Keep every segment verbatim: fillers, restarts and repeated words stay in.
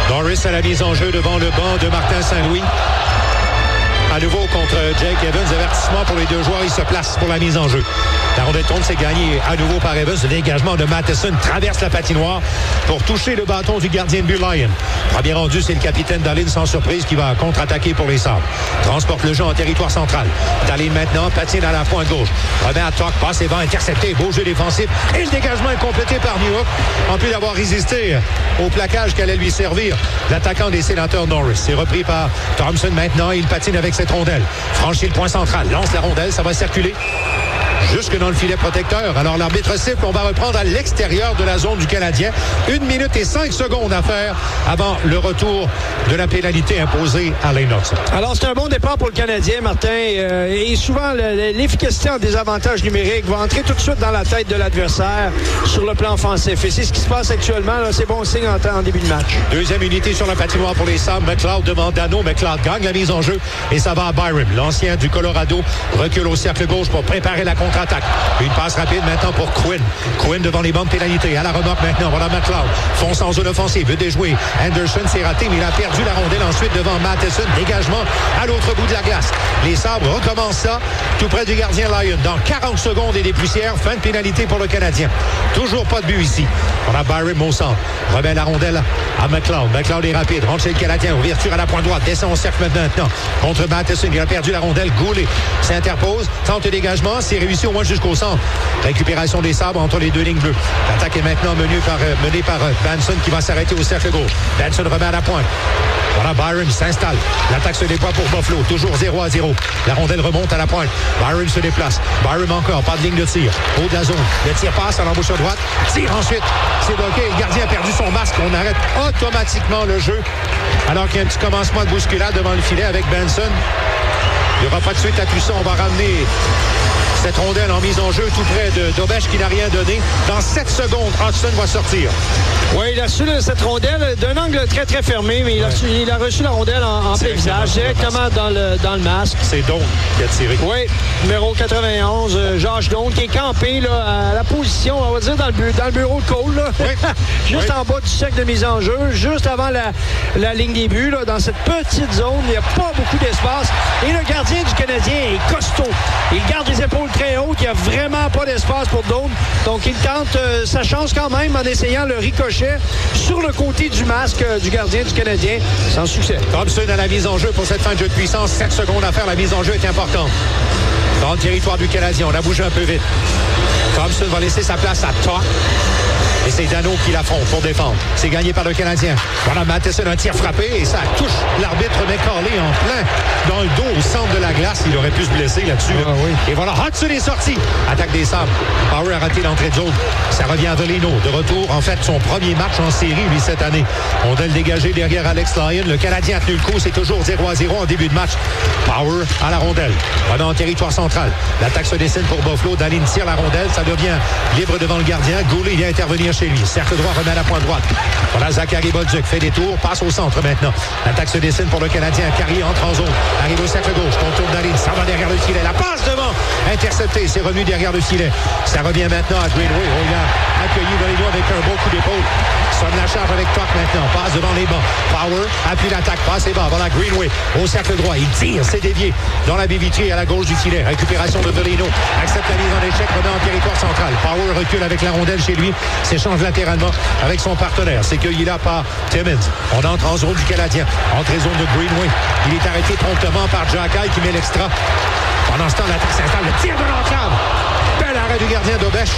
Norris à la mise en jeu devant le banc de Martin Saint-Louis. À nouveau contre Jake Evans, avertissement pour les deux joueurs, il se place pour la mise en jeu. La rondelle tourne, c'est gagné à nouveau par Evans. Le dégagement de Matheson traverse la patinoire pour toucher le bâton du gardien de but Lyon. Premier rendu, c'est le capitaine Dahlin sans surprise qui va contre-attaquer pour les Sabres. Transporte le jeu en territoire central. Dahlin maintenant patine à la pointe gauche. Remet à Tuch, passe et va intercepter, beau jeu défensif. Et le dégagement est complété par Newhook. En plus d'avoir résisté au plaquage qu'allait lui servir l'attaquant des Sénateurs Norris. C'est repris par Thompson maintenant. Il patine avec cette rondelle. Franchit le point central, lance la rondelle, ça va circuler jusque dans le filet protecteur. Alors l'arbitre siffle, on va reprendre à l'extérieur de la zone du Canadien. Une minute et cinq secondes à faire avant le retour de la pénalité imposée à Lehnox. Alors c'est un bon départ pour le Canadien, Martin. Euh, et souvent le, l'efficacité en désavantage numérique va entrer tout de suite dans la tête de l'adversaire sur le plan offensif. Et c'est ce qui se passe actuellement. Là, c'est bon signe en, en début de match. Deuxième unité sur la patinoire pour les Sabres. McLeod demande Dano. McLeod gagne la mise en jeu et ça va à Byram. L'ancien du Colorado recule au cercle gauche pour préparer la contre attaque. Une passe rapide maintenant pour Quinn. Quinn devant les bandes pénalités. À la remorque maintenant. Voilà McLeod. Fonce en zone offensive. Veut déjouer. Anderson s'est raté, mais il a perdu la rondelle ensuite devant Matheson. Dégagement à l'autre bout de la glace. Les Sabres recommencent ça tout près du gardien Lyon. Dans quarante secondes et des poussières. Fin de pénalité pour le Canadien. Toujours pas de but ici. On a Byram au centre. Remet la rondelle à McLeod. McLeod est rapide. Rentre chez le Canadien. Ouverture à la pointe droite. Descend au cercle maintenant. Contre Matheson. Il a perdu la rondelle. Goulet s'interpose. Tente le dégagement. C'est réussi au moins jusqu'au centre. Récupération des Sabres entre les deux lignes bleues. L'attaque est maintenant menée par, euh, menée par euh, Benson qui va s'arrêter au cercle gauche. Benson remet à la pointe. Voilà, Byram s'installe. L'attaque se déploie pour Buffalo. Toujours zéro à zéro. La rondelle remonte à la pointe. Byram se déplace. Byram encore. Pas de ligne de tir. Haut de la zone. Le tir passe à l'embouche à droite. Tire ensuite. C'est bloqué. Le gardien a perdu son masque. On arrête automatiquement le jeu. Alors qu'il y a un petit commencement de bousculade devant le filet avec Benson. Il n'y aura pas de suite à tout ça. On va ramener cette rondelle en mise en jeu tout près de Dobèche qui n'a rien donné. Dans sept secondes, Hudson va sortir. Oui, il a reçu cette rondelle d'un angle très, très fermé, mais il, ouais. a, reçu, il a reçu la rondelle en, en plein visage, directement dans le, dans le masque. C'est Doan qui a tiré. Oui, numéro quatre-vingt-onze, euh, Josh Doan, qui est campé là, à la position, on va dire, dans le, bu- dans le bureau de Cole. Là. Oui. Juste oui. en bas du cercle de mise en jeu, juste avant la, la ligne des buts, là, dans cette petite zone. Il n'y a pas beaucoup d'espace. Et le gardien du Canadien est costaud. Il garde les épaules très hautes. Il n'y a vraiment pas d'espace pour Doan. Donc, il tente euh, sa chance quand même en essayant le ricochet sur le côté du masque euh, du gardien du Canadien. Sans succès. Thompson à la mise en jeu pour cette fin de jeu de puissance. sept secondes à faire. La mise en jeu est importante. Dans le territoire du Canadien, on a bougé un peu vite. Thompson va laisser sa place à Tuch. Et c'est Dano qui l'affronte pour défendre. C'est gagné par le Canadien. Voilà, Matheson, un tir frappé et ça touche l'arbitre McCauley en plein dans le dos au centre de la glace. Il aurait pu se blesser là-dessus. Ah, oui. Et voilà, Hudson est sorti. Attaque des Sabres. Power a raté l'entrée de zone. Ça revient à Veleno. De retour, en fait, son premier match en série, lui, cette année. On doit le dégager derrière Alex Lyon. Le Canadien a tenu le coup. C'est toujours zéro à zéro en début de match. Power à la rondelle. Voilà, en territoire central. L'attaque se dessine pour Buffalo. Dahlin tire la rondelle. Ça devient libre devant le gardien. Goulet vient intervenir chez lui. Cercle droit remet à la pointe droite. Voilà, Zachary Bolduc fait des tours, passe au centre maintenant. L'attaque se dessine pour le Canadien. Carrier entre en zone. Arrive au cercle gauche. Contourne Dahlin. Ça va derrière le filet. La passe devant. Intercepté. C'est revenu derrière le filet. Ça revient maintenant à Greenway. Oh, il a accueilli Veleno avec un beau coup d'épaule. Sonne la charge avec Tuch maintenant. Passe devant les bancs. Power appuie l'attaque. Passe et bas. Voilà, Greenway au cercle droit. Il tire. C'est dévié dans la baie vitrée à la gauche du filet. Récupération de Veleno. Accepte la mise en échec. Remet en territoire central. Power recule avec la rondelle chez lui. S'échange latéralement avec son partenaire. C'est cueilli là par Timmins. On entre en zone du Canadien. Entrée zone de Greenway. Il est arrêté promptement par Jacky qui met l'extra. Pendant ce temps, l'attaque s'installe. Le tir de l'entrave. Bel arrêt du gardien d'Obèche.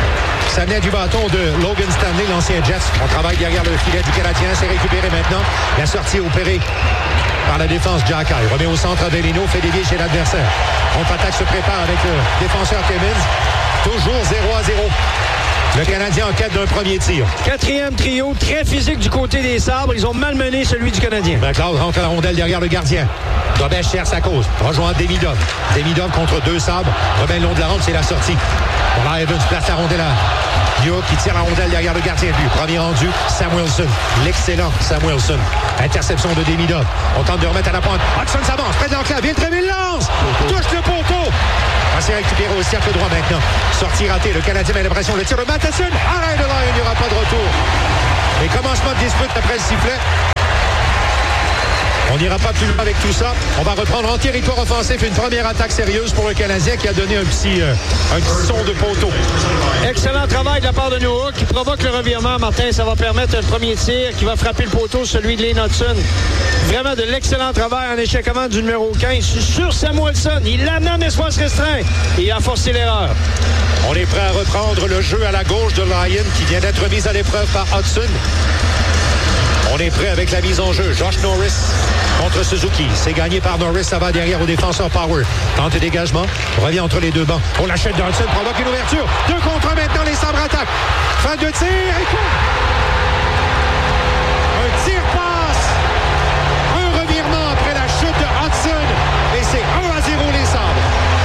Ça venait du bâton de Logan Stanley, l'ancien Jets. On travaille derrière le filet du Canadien. C'est récupéré maintenant. La sortie opérée par la défense Jacky. Remet au centre Veleno. Fait dévier chez l'adversaire. Contre-attaque se prépare avec le défenseur Timmins. Toujours zéro à zéro. Le Canadien en quête d'un premier tir. Quatrième trio, très physique du côté des Sabres. Ils ont malmené celui du Canadien. McLeod rentre à la rondelle derrière le gardien. Dobèche cherche sa cause. Rejoint Demidov. Demidov contre deux Sabres. Remet le long de la ronde, c'est la sortie. Voilà, Evans place la rondelle à Newhook qui tire la rondelle derrière le gardien de but. Premier rendu, Samuelsson. L'excellent Samuelsson. Interception de Demidov. On tente de remettre à la pointe. Hudson s'avance. Près de l'enclave. Villemot lance. Touche le poteau. On s'est récupéré au cercle droit maintenant. Sortie ratée. Le Canadien met l'impression. Le tir de Matheson. Arrête de là. Il n'y aura pas de retour. Et commencement de dispute après le sifflet. On n'ira pas plus loin avec tout ça. On va reprendre en territoire offensif une première attaque sérieuse pour le Canadien qui a donné un petit, euh, un petit son de poteau. Excellent travail de la part de Noah qui provoque le revirement. Martin, ça va permettre un premier tir qui va frapper le poteau, celui de Lane Hutson. Vraiment de l'excellent travail en échec avant du numéro quinze sur Samuelsson. Il l'amène en espace restreint et il a forcé l'erreur. On est prêt à reprendre le jeu à la gauche de Ryan qui vient d'être mis à l'épreuve par Hudson. On est prêt avec la mise en jeu. Josh Norris contre Suzuki. C'est gagné par Norris. Ça va derrière au défenseur Power. Tente de dégagement. Revient entre les deux bancs. On l'achète de Hudson. Provoque une ouverture. Deux contre un maintenant. Les Sabres attaquent. Fin de tir. Et coup. Un tir passe. Un revirement après la chute de Hudson. Et c'est un à zéro les Sabres.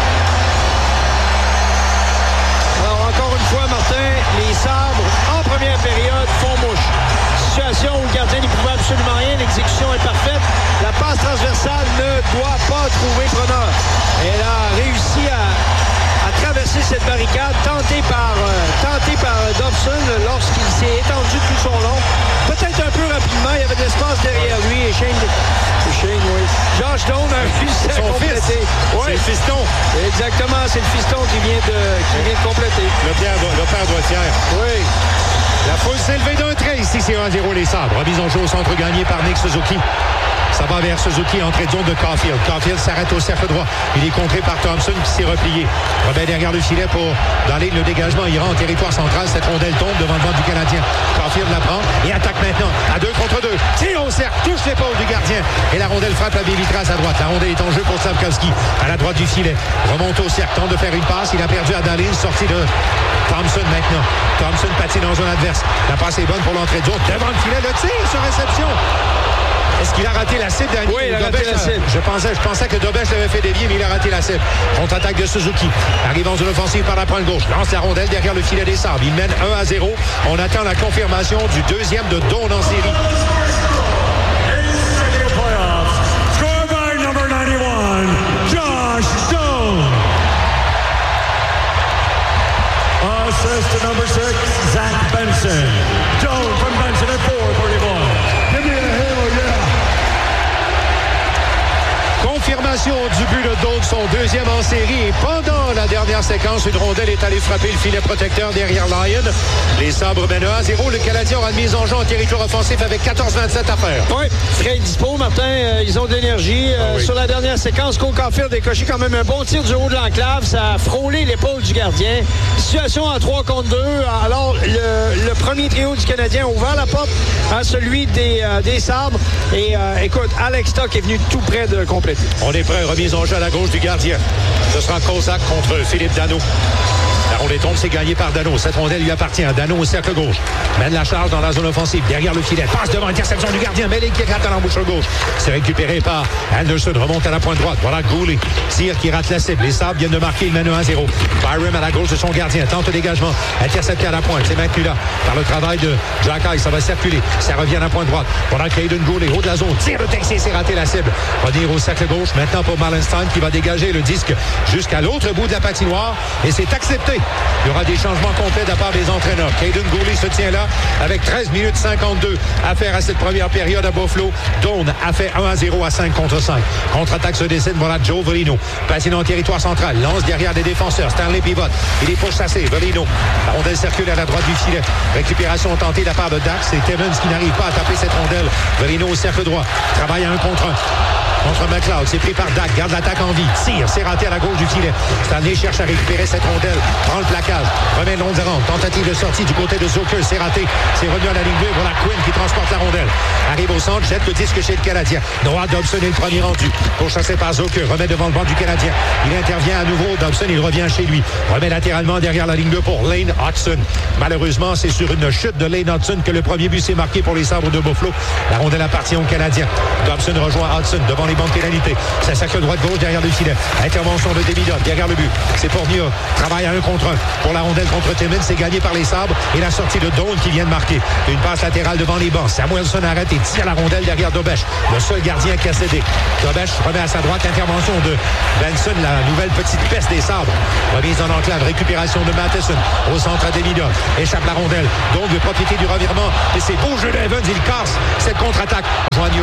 Alors encore une fois, Martin, les Sabres en première période font mouche. Situation où le gardien n'y pouvait absolument rien. L'exécution est parfaite. La passe transversale ne doit pas trouver preneur. Elle a réussi à, à traverser cette barricade tentée par, euh, tentée par Dobson lorsqu'il s'est étendu tout son long. Peut-être un peu rapidement. Il y avait de l'espace derrière lui. Et Shane, Shane oui. Josh Doan a réussi à Son compléter. Fils. Ouais. C'est le fiston. Exactement. C'est le fiston qui vient de, qui vient de compléter. Le père, le père doit être fier. Oui. La foule s'est levée d'un trait. Ici, c'est un à zéro les Sabres. Remise en jeu au centre gagné par Nick Suzuki. Ça va vers Suzuki, entrée de zone de Caulfield. Caulfield s'arrête au cercle droit. Il est contré par Thompson qui s'est replié. Remet derrière le filet pour dans le dégagement. Il rentre en territoire central. Cette rondelle tombe devant le banc du Canadien. Caulfield la prend et attaque maintenant à deux contre deux. Tire au cercle, touche l'épaule du gardien. Et la rondelle frappe la Vitras à droite. La rondelle est en jeu pour Slavkovski. À la droite du filet. Remonte au cercle, tente de faire une passe. Il a perdu à Dallin. Sortie de Thompson maintenant. Thompson patine en zone adverse. La passe est bonne pour l'entrée de zone. Devant le filet, le tir sur réception. Est-ce qu'il a raté la cible dernier? Oui, il a raté la cible. Je pensais, je pensais que Dobesch l'avait fait dévier, mais il a raté la cible. Contre-attaque de Suzuki. Arrive en zone offensive par la pointe gauche. Lance la rondelle derrière le filet des Sabres. Il mène un à zéro. On attend la confirmation du deuxième de Doan en série. Score by number ninety-one, Josh Doan. Assist to number six, Zach Benson. Doan from Benson at four forty-one. Give me a hell yeah. Confirmation du but de Doan, son deuxième en série. Et pendant la dernière séquence, une rondelle est allée frapper le filet protecteur derrière Lyon. Les Sabres mènent un à zéro. Le Canadien aura une mise en jeu en territoire offensif avec quatorze vingt-sept à faire. Oui, très dispo, Martin. Euh, ils ont de l'énergie. Euh, ah oui. Sur la dernière séquence, Cole Caulfield a décoché quand même un bon tir du haut de l'enclave. Ça a frôlé l'épaule du gardien. Situation en trois contre deux. Alors, le, le premier trio du Canadien a ouvert la porte à celui des, euh, des Sabres. Et euh, écoute, Alex Stock est venu tout près de compléter. On est prêt, remise en jeu à la gauche du gardien. Ce sera Kozak contre Philippe Danault. La rondelle tombe, c'est gagné par Danault. Cette rondelle lui appartient. Danault au cercle gauche. Mène la charge dans la zone offensive. Derrière le filet. Passe devant l'interception du gardien. Mêlé qui rate à l'embouche gauche. C'est récupéré par Anderson. Remonte à la pointe droite. Voilà Goulet. Tire qui rate la cible. Les Sabres viennent de marquer. Il mène un à zéro. Byram à la gauche de son gardien. Tente le dégagement. Intercepté à la pointe. C'est maintenu là par le travail de Jack High. Ça va circuler. Ça revient à la pointe droite. Voilà Caden Goulet. Haut de la zone. Tire le Texier. C'est raté la cible. Revenir au cercle gauche. Maintenant pour Marlenstein qui va dégager le disque jusqu'à l'autre bout de la patinoire. Et c'est accepté. Il y aura des changements complets de la part des entraîneurs. Caden Goulet se tient là avec treize minutes cinquante-deux à faire à cette première période à Buffalo. Doan a fait un à zéro à cinq contre cinq. Contre-attaque se dessine. Voilà Joe Velino. Patine en territoire central. Lance derrière des défenseurs. Stanley pivote. Il est pourchassé. Velino. La rondelle circule à la droite du filet. Récupération tentée de la part de Dax. C'est Timmins qui n'arrive pas à taper cette rondelle. Velino au cercle droit. Travaille à un contre un. Contre McLeod, c'est pris par Dak, garde l'attaque en vie, tire, c'est raté à la gauche du filet. Stanley cherche à récupérer cette rondelle, prend le plaquage, remet le long de rente, tentative de sortie du côté de Zucker, c'est raté, c'est revenu à la ligne bleue, voilà Quinn qui transporte la rondelle. Arrive au centre, jette le disque chez le Canadien. Noah Dobson est le premier rendu, pourchassé par Zucker, remet devant le banc du Canadien. Il intervient à nouveau, Dobson, il revient chez lui, remet latéralement derrière la ligne bleue pour Lane Hutson. Malheureusement, c'est sur une chute de Lane Hutson que le premier but s'est marqué pour les Sabres de Buffalo. La rondelle appartient aux Canadiens. Dobson rejoint Hutson devant les bancs de pénalité. Ça cercle droite-gauche derrière le filet. Intervention de Demidov derrière le but. C'est pour Nia. Travail à un contre un. Pour la rondelle contre Timmins, c'est gagné par les Sabres. Et la sortie de Doan qui vient de marquer. Une passe latérale devant les bancs. Samuelsson arrête et tire la rondelle derrière Dobesch. Le seul gardien qui a cédé. Dobesch remet à sa droite. Intervention de Benson, la nouvelle petite peste des Sabres. Remise en enclave. Récupération de Matheson. Au centre à Demidov. Échappe la rondelle. Doan veut profiter du revirement. Et c'est beau jeu d'Evans. Il casse cette contre-attaque. Joint Nia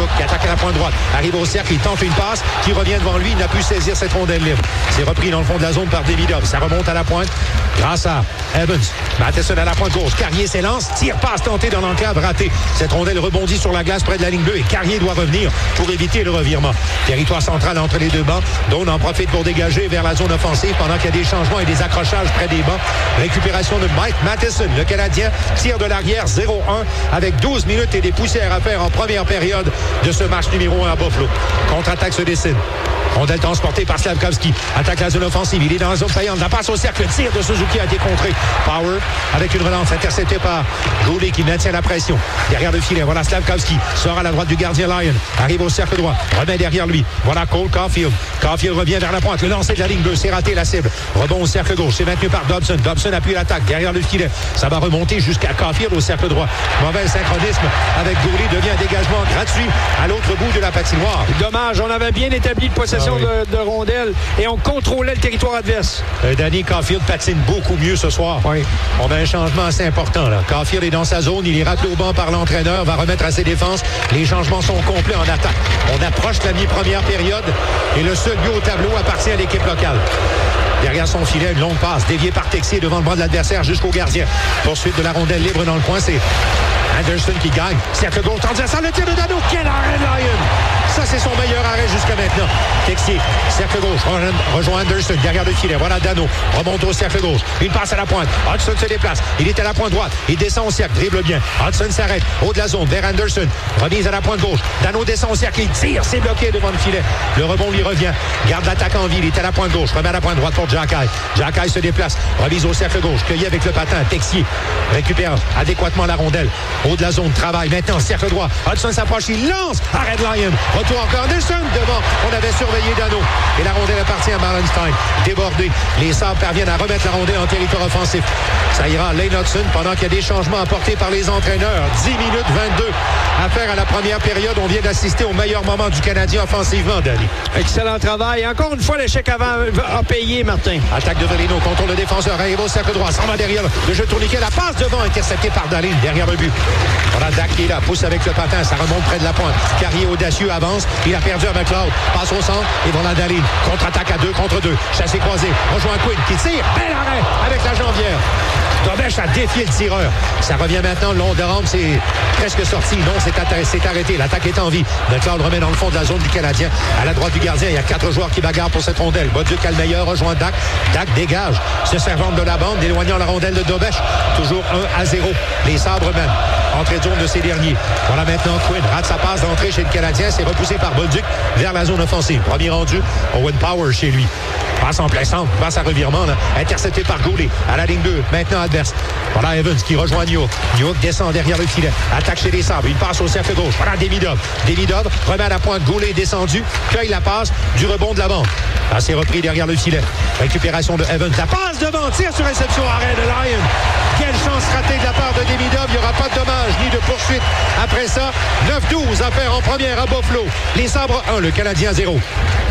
Newhook qui attaque à la pointe droite. Arrive au cercle, il tente une passe qui revient devant lui. Il n'a pu saisir cette rondelle libre. C'est repris dans le fond de la zone par Demidov. Ça remonte à la pointe grâce à Evans. Matheson à la pointe gauche. Carrier s'élance. Tire passe tenté dans l'enclave raté. Cette rondelle rebondit sur la glace près de la ligne bleue et Carrier doit revenir pour éviter le revirement. Territoire central entre les deux bancs. Doan en profite pour dégager vers la zone offensive pendant qu'il y a des changements et des accrochages près des bancs. Récupération de Mike Matheson. Le Canadien tire de l'arrière zéro un avec douze minutes et des poussières à faire en première période de ce match numéro un à Buffalo. Contre-attaque se dessine. Rondelle transportée par Slavkovski. Attaque la zone offensive. Il est dans la zone payante. La passe au cercle. Le tir de Suzuki a été contré. Power avec une relance interceptée par Goulet qui maintient la pression. Derrière le filet. Voilà Slavkovski. Sort à la droite du gardien Lyon. Arrive au cercle droit. Remet derrière lui. Voilà Cole Caulfield. Caulfield revient vers la pointe. Le lancer de la ligne bleue. C'est raté la cible. Rebond au cercle gauche. C'est maintenu par Dobson. Dobson appuie l'attaque. Derrière le filet. Ça va remonter jusqu'à Caulfield au cercle droit. Mauvais synchronisme avec Goulet. Devient un dégagement gratuit à l'autre bout de la patinoire. Dommage. On avait bien établi de possession ah oui. de, de rondelles et on contrôlait le territoire adverse. Euh, Danny Caulfield patine beaucoup mieux ce soir. Oui. On a un changement assez important. Là. Caulfield est dans sa zone. Il est rappelé au banc par l'entraîneur. Va remettre à ses défenses. Les changements sont complets en attaque. On approche la mi-première période et le seul but au tableau appartient à l'équipe locale. Derrière son filet, une longue passe déviée par Texier devant le bras de l'adversaire jusqu'au gardien. Poursuite de la rondelle libre dans le coin, c'est Anderson qui gagne. Cercle gauche, tendance à ça, le tir de Dano. Quel arrêt de Lyon! Ça, c'est son meilleur arrêt jusqu'à maintenant. Texier, cercle gauche, rejoint Anderson derrière le filet. Voilà Dano, remonte au cercle gauche. Une passe à la pointe. Hudson se déplace. Il est à la pointe droite. Il descend au cercle, dribble bien. Hudson s'arrête. Haut de la zone, vers Anderson. Remise à la pointe gauche. Dano descend au cercle. Il tire. C'est bloqué devant le filet. Le rebond lui revient. Garde l'attaque en vie. Il est à la pointe gauche. Remet à la pointe droite pour Jacky. Jacky se déplace. Remise au cercle gauche. Cueilli avec le patin. Texier récupère adéquatement la rondelle. Haut de la zone, travail. Maintenant, cercle droit. Hudson s'approche. Il lance. Arrête Lyon. Retour encore Anderson devant. On avait surveillé Dano. Et la rondelle appartient à Marlenstein. Débordé. Les Sabres parviennent à remettre la rondelle en territoire offensif. Ça ira à Lane Hudson pendant qu'il y a des changements apportés par les entraîneurs. dix minutes vingt-deux à faire à la première période. On vient d'assister au meilleur moment du Canadien offensivement, Danny. Excellent travail. Encore une fois, l'échec avant a payé, Martin. Attaque de Veleno, contrôle le défenseur. Arrive au cercle droit. S'en va derrière le jeu tourniquet. La passe devant, interceptée par Dahlin derrière le but. Voilà Dak qui est là. Pousse avec le patin. Ça remonte près de la pointe. Carrier audacieux avance. Il a perdu avec McLeod. Passe au centre. Et voilà Dahlin. Contre-attaque à deux contre deux. Chassé croisé. Rejoint Quinn qui tire. Bel arrêt avec la jambière. Dobesch a défié le tireur. Ça revient maintenant le long de rampe. C'est presque sorti. Non, c'est, atta- c'est arrêté. L'attaque est en vie. McLeod remet dans le fond de la zone du Canadien. À la droite du gardien, il y a quatre joueurs qui bagarrent pour cette rondelle. Bolduc a le meilleur. Rejoint Dak. Dak dégage. Se servant de la bande, éloignant la rondelle de Dobesch. Toujours un à zéro. Les Sabres mènent. Entrée de zone de ces derniers. Voilà maintenant Quinn. Rate sa passe d'entrée chez le Canadien. C'est repoussé par Bolduc vers la zone offensive. Premier rendu. Owen Power chez lui. Passe en plein centre. Passe à revirement. Là. Intercepté par Goulet. À la ligne deux. Maintenant adverse. Voilà Evans qui rejoint Newhook. Newhook descend derrière le filet. Attaque chez les Sabres. Une passe au cercle gauche. Voilà Demidov. Demidov remet à la pointe. Goulet descendu. Cueille la passe du rebond de la bande. Ah, c'est repris derrière le filet. Récupération de Evans. La passe devant. Tir sur réception. Arrêt de Lyon. Quelle chance ratée de la part de Demidov. Il n'y aura pas de dommage ni de poursuite. Après ça, neuf douze à faire en première à Buffalo. Les Sabres un, le Canadien zéro.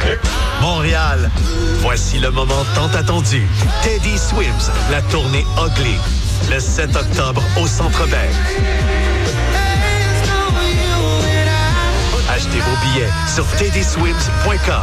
Montréal, voici le moment tant attendu. Teddy Swims, la tournée Ugly. Le sept octobre au Centre Bell. Achetez vos billets sur teddy swims point com.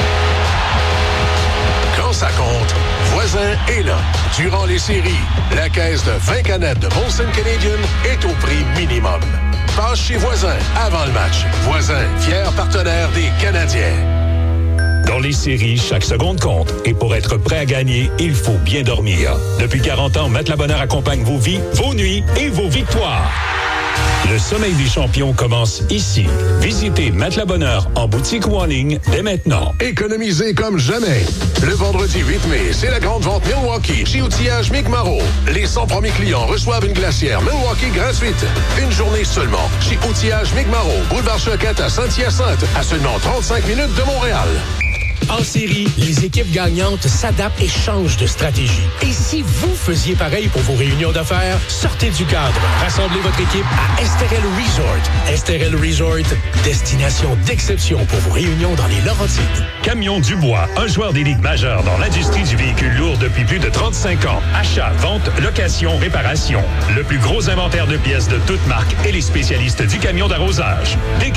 Quand ça compte, Voisin est là. Durant les séries, la caisse de vingt canettes de Molson Canadian est au prix minimum. Passe chez Voisin avant le match. Voisin, fier partenaire des Canadiens. Dans les séries, chaque seconde compte. Et pour être prêt à gagner, il faut bien dormir. Depuis quarante ans, Matelas Bonheur accompagne vos vies, vos nuits et vos victoires. Le sommeil des champions commence ici. Visitez Matelas Bonheur en boutique ou en ligne dès maintenant. Économisez comme jamais. Le vendredi huit mai, c'est la grande vente Milwaukee chez Outillage Mi'kmaq. Les cent premiers clients reçoivent une glacière Milwaukee gratuite. Une journée seulement chez Outillage Mi'kmaq, boulevard Choquette à Saint-Hyacinthe, à seulement trente-cinq minutes de Montréal. En série, les équipes gagnantes s'adaptent et changent de stratégie. Et si vous faisiez pareil pour vos réunions d'affaires, sortez du cadre. Rassemblez votre équipe à Esterel Resort. Esterel Resort, destination d'exception pour vos réunions dans les Laurentides. Camion Dubois, un joueur d'élite majeur dans l'industrie du véhicule lourd depuis plus de trente-cinq ans. Achat, vente, location, réparation. Le plus gros inventaire de pièces de toutes marques et les spécialistes du camion d'arrosage. Des camions,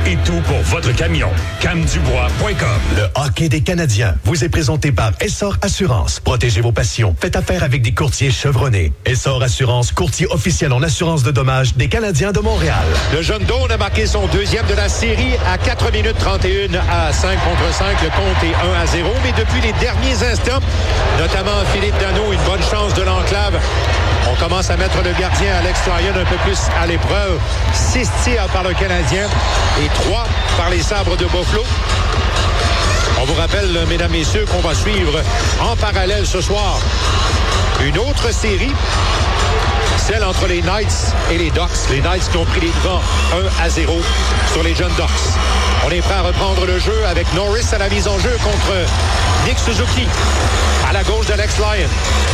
et tout pour votre camion. cam dubois point com. Le hockey des Canadiens vous est présenté par Essor Assurance. Protégez vos passions. Faites affaire avec des courtiers chevronnés. Essor Assurance, courtier officiel en assurance de dommages des Canadiens de Montréal. Le jeune Dawn a marqué son deuxième de la série à quatre minutes trente et un à cinq contre cinq. Le compte est un à zéro. Mais depuis les derniers instants, notamment Philippe Danault, une bonne chance de l'enclave. On commence à mettre le gardien Alex Lyon un peu plus à l'épreuve. Six tirs par le Canadien et trois par les Sabres de Buffalo. On vous rappelle, mesdames, messieurs, qu'on va suivre en parallèle ce soir une autre série, celle entre les Knights et les Ducks. Les Knights qui ont pris les devants un à zéro sur les jeunes Ducks. On est prêt à reprendre le jeu avec Norris à la mise en jeu contre Nick Suzuki à la gauche d'Alex Lyon.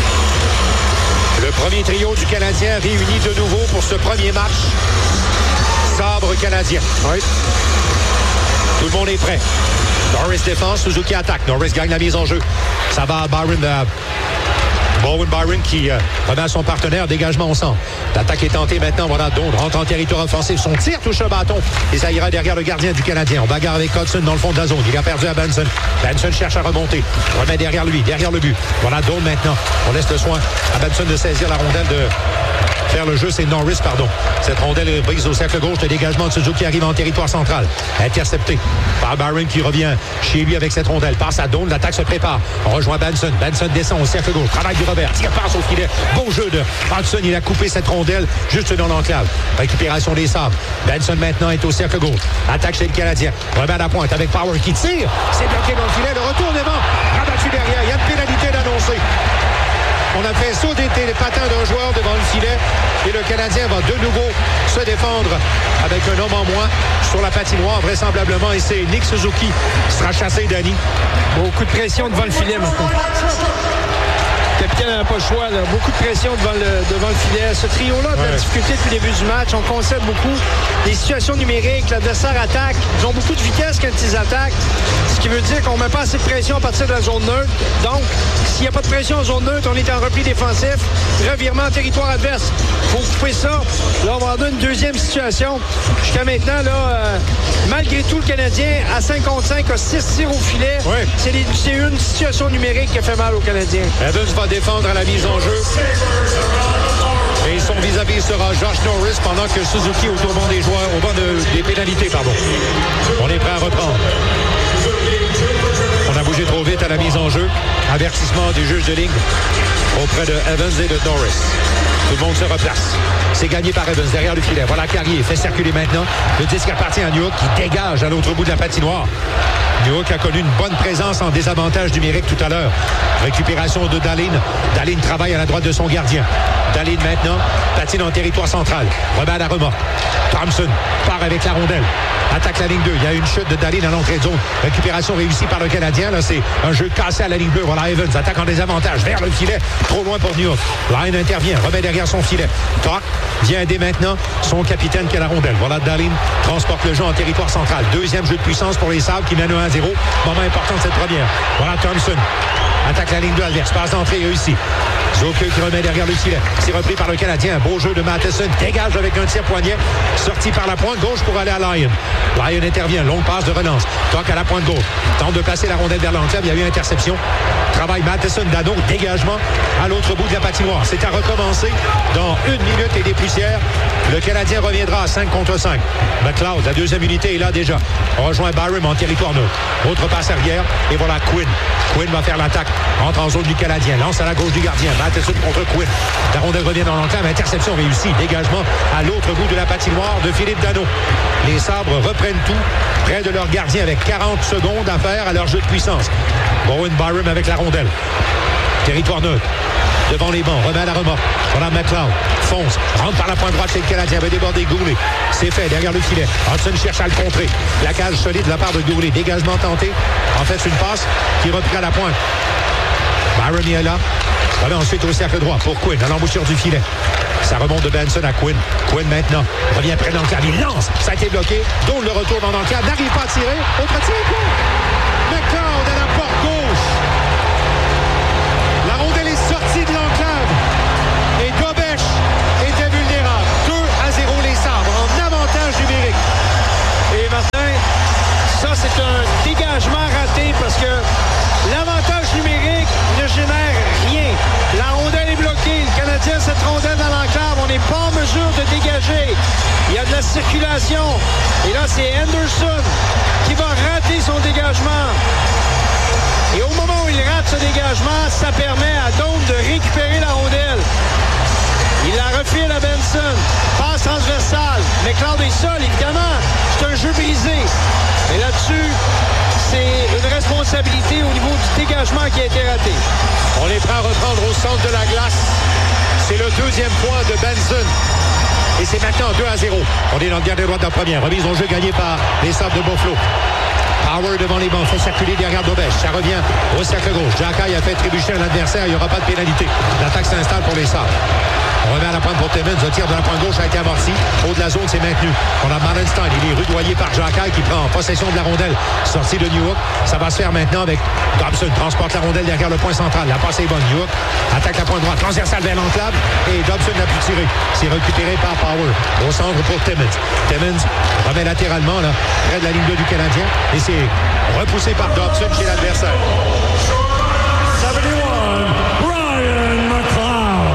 Le premier trio du Canadien réuni de nouveau pour ce premier match. Sabre canadien. Oui. Tout le monde est prêt. Norris défense, Suzuki attaque. Norris gagne la mise en jeu. Ça va à Byron. Euh, Bowen Byron qui euh, remet à son partenaire. Dégagement au centre. L'attaque est tentée maintenant. Voilà, Dawn rentre en territoire offensif. Son tir touche un bâton. Et ça ira derrière le gardien du Canadien. On bagarre avec Hudson dans le fond de la zone. Il a perdu à Benson. Benson cherche à remonter. Remet derrière lui, derrière le but. Voilà, Dawn maintenant. On laisse le soin à Benson de saisir la rondelle de... faire le jeu, c'est Norris, pardon. Cette rondelle est prise au cercle gauche. Le dégagement de Suzuki arrive en territoire central. Intercepté par Byron qui revient chez lui avec cette rondelle. Passe à Dawn, l'attaque se prépare. On rejoint Benson. Benson descend au cercle gauche. Travail du Robert. Tire passe au filet. Bon jeu de Hudson. Il a coupé cette rondelle juste dans l'enclave. Récupération des Sabres. Benson maintenant est au cercle gauche. Attaque chez le Canadien. Remet à la pointe avec Power qui tire. C'est bloqué dans le filet. Le retour devant. Rabattu derrière. Il y a une pénalité d'annoncer. On a fait sauter les patins d'un joueur devant le filet et le Canadien va de nouveau se défendre avec un homme en moins sur la patinoire vraisemblablement et c'est Nick Suzuki qui sera chassé, Danny. Beaucoup de pression devant le filet maintenant. Le capitaine n'a pas le choix. Là. Beaucoup de pression devant le, devant le filet. Ce trio-là a de ouais. la difficulté depuis le début du match. On concède beaucoup. Les situations numériques, l'adversaire attaque. Ils ont beaucoup de vitesse quand ils attaquent. Ce qui veut dire qu'on ne met pas assez de pression à partir de la zone neutre. Donc, s'il n'y a pas de pression en zone neutre, on est en repli défensif. Revirement en territoire adverse. Il faut couper ça. Là, on va avoir une deuxième situation. Jusqu'à maintenant, là, euh, malgré tout, le Canadien, à cinq contre cinq, a six tirs au filet. Ouais. C'est, les, c'est une situation numérique qui a fait mal aux Canadiens. Evans va défendre à la mise en jeu. Et son vis-à-vis sera Josh Norris pendant que Suzuki au tournant des joueurs, au banc de, des pénalités, pardon. On est prêt à reprendre. On a bougé trop vite à la mise en jeu. Avertissement du juge de ligne auprès de Evans et de Norris. Tout le monde se replace. C'est gagné par Evans derrière le filet. Voilà Carrier fait circuler maintenant. Le disque appartient à Newhook qui dégage à l'autre bout de la patinoire. Newhook a connu une bonne présence en désavantage numérique tout à l'heure. Récupération de Dahlin. Dahlin travaille à la droite de son gardien. Dahlin maintenant patine en territoire central. Remet à la remorque. Thompson part avec la rondelle. Attaque la ligne deux. Il y a une chute de Dahlin à l'entrée de zone. Récupération réussie par le Canadien. Là, c'est un jeu cassé à la ligne bleue. Voilà Evans. Attaque en désavantage. Vers le filet. Trop loin pour Newhook. Line intervient. Remet derrière son filet. Toc vient aider maintenant son capitaine qui a la rondelle. Voilà Dahlin transporte le jeu en territoire central. Deuxième jeu de puissance pour les Sabres qui mènent un à zéro. Moment important de cette première. Voilà Thompson. Attaque la ligne deux adverse. Passe d'entrée réussi. Zucker qui remet derrière le filet. C'est repris par le Canadien. Beau jeu de Matheson. Dégage avec un tir poignet. Sorti par la pointe gauche pour aller à Lyon. Lyon intervient. Longue passe de relance. Toque à la pointe gauche. Tente de placer la rondelle vers l'enclave. Il y a eu interception. Travail Matheson, Danault. Dégagement à l'autre bout de la patinoire. C'est à recommencer dans une minute et des poussières. Le Canadien reviendra à cinq contre cinq. McLeod, la deuxième unité est là déjà. On rejoint Byron en territoire neutre. Autre passe arrière. Et voilà Quinn. Quinn va faire l'attaque. Entre en zone du Canadien. Lance à la gauche du gardien. Matheson contre Quinn. La rondelle revient dans l'enclave. Interception réussie. Dégagement à l'autre bout de la patinoire de Philippe Danault. Les Sabres reprennent tout près de leur gardien avec quarante secondes à faire à leur jeu de puissance. Bowen Byron avec la rondelle. Territoire neutre. Devant les bancs, remet à la remorque. Voilà McLeod. Fonce. Rentre par la pointe droite chez le Canadien. Va déborder Goulet. C'est fait derrière le filet. Hudson cherche à le contrer. Plaquage solide de la part de Goulet. Dégagement tenté. En fait, c'est une passe qui reprend à la pointe. Byron est là. Voilà ensuite au cercle droit pour Quinn à l'embouchure du filet. Ça remonte de Benson à Quinn. Quinn maintenant revient près de l'enclave. Il lance. Ça a été bloqué. Dont le retour dans l'enclave. N'arrive pas à tirer. Autre tir. McLeod à la porte gauche. La rondelle est sortie de l'enclave. Et Dobesch était vulnérable. deux à zéro les Sabres en avantage numérique. Et Martin, la circulation. Et là, c'est Anderson qui va rater son dégagement. Et au moment où il rate ce dégagement, ça permet à Doan de récupérer la rondelle. Il la refile à Benson. Passe transversale. McLeod est seul, évidemment. C'est un jeu brisé. Et là-dessus, c'est une responsabilité au niveau du dégagement qui a été raté. On est prêt à reprendre au centre de la glace. C'est le deuxième point de Benson. Et c'est maintenant deux à zéro. On est dans le gardien droit de la première. Remise au jeu gagnée par les Sabres de Buffalo. Power devant les bancs, fait circuler derrière Dobech. Ça revient au cercle gauche. Jacky a fait trébucher un adversaire. Il n'y aura pas de pénalité. L'attaque s'installe pour les Sabres. On remet à la pointe pour Timmins. Le tir de la pointe gauche a été amorti. Haut de la zone, c'est maintenu. On a Malenstein. Il est rudoyé par Jacky qui prend possession de la rondelle. Sortie de Newhook. Ça va se faire maintenant avec Dobson. Transporte la rondelle derrière le point central. La passe est bonne. Newhook attaque la pointe droite. Transversale vers l'enclave. Et Dobson n'a pu tirer. C'est récupéré par Power. Au centre pour Timmins. Timmins remet latéralement là, près de la ligne bleue du Canadien. Et c'est repoussé par Dobson chez l'adversaire. seventy-one, Ryan McLeod.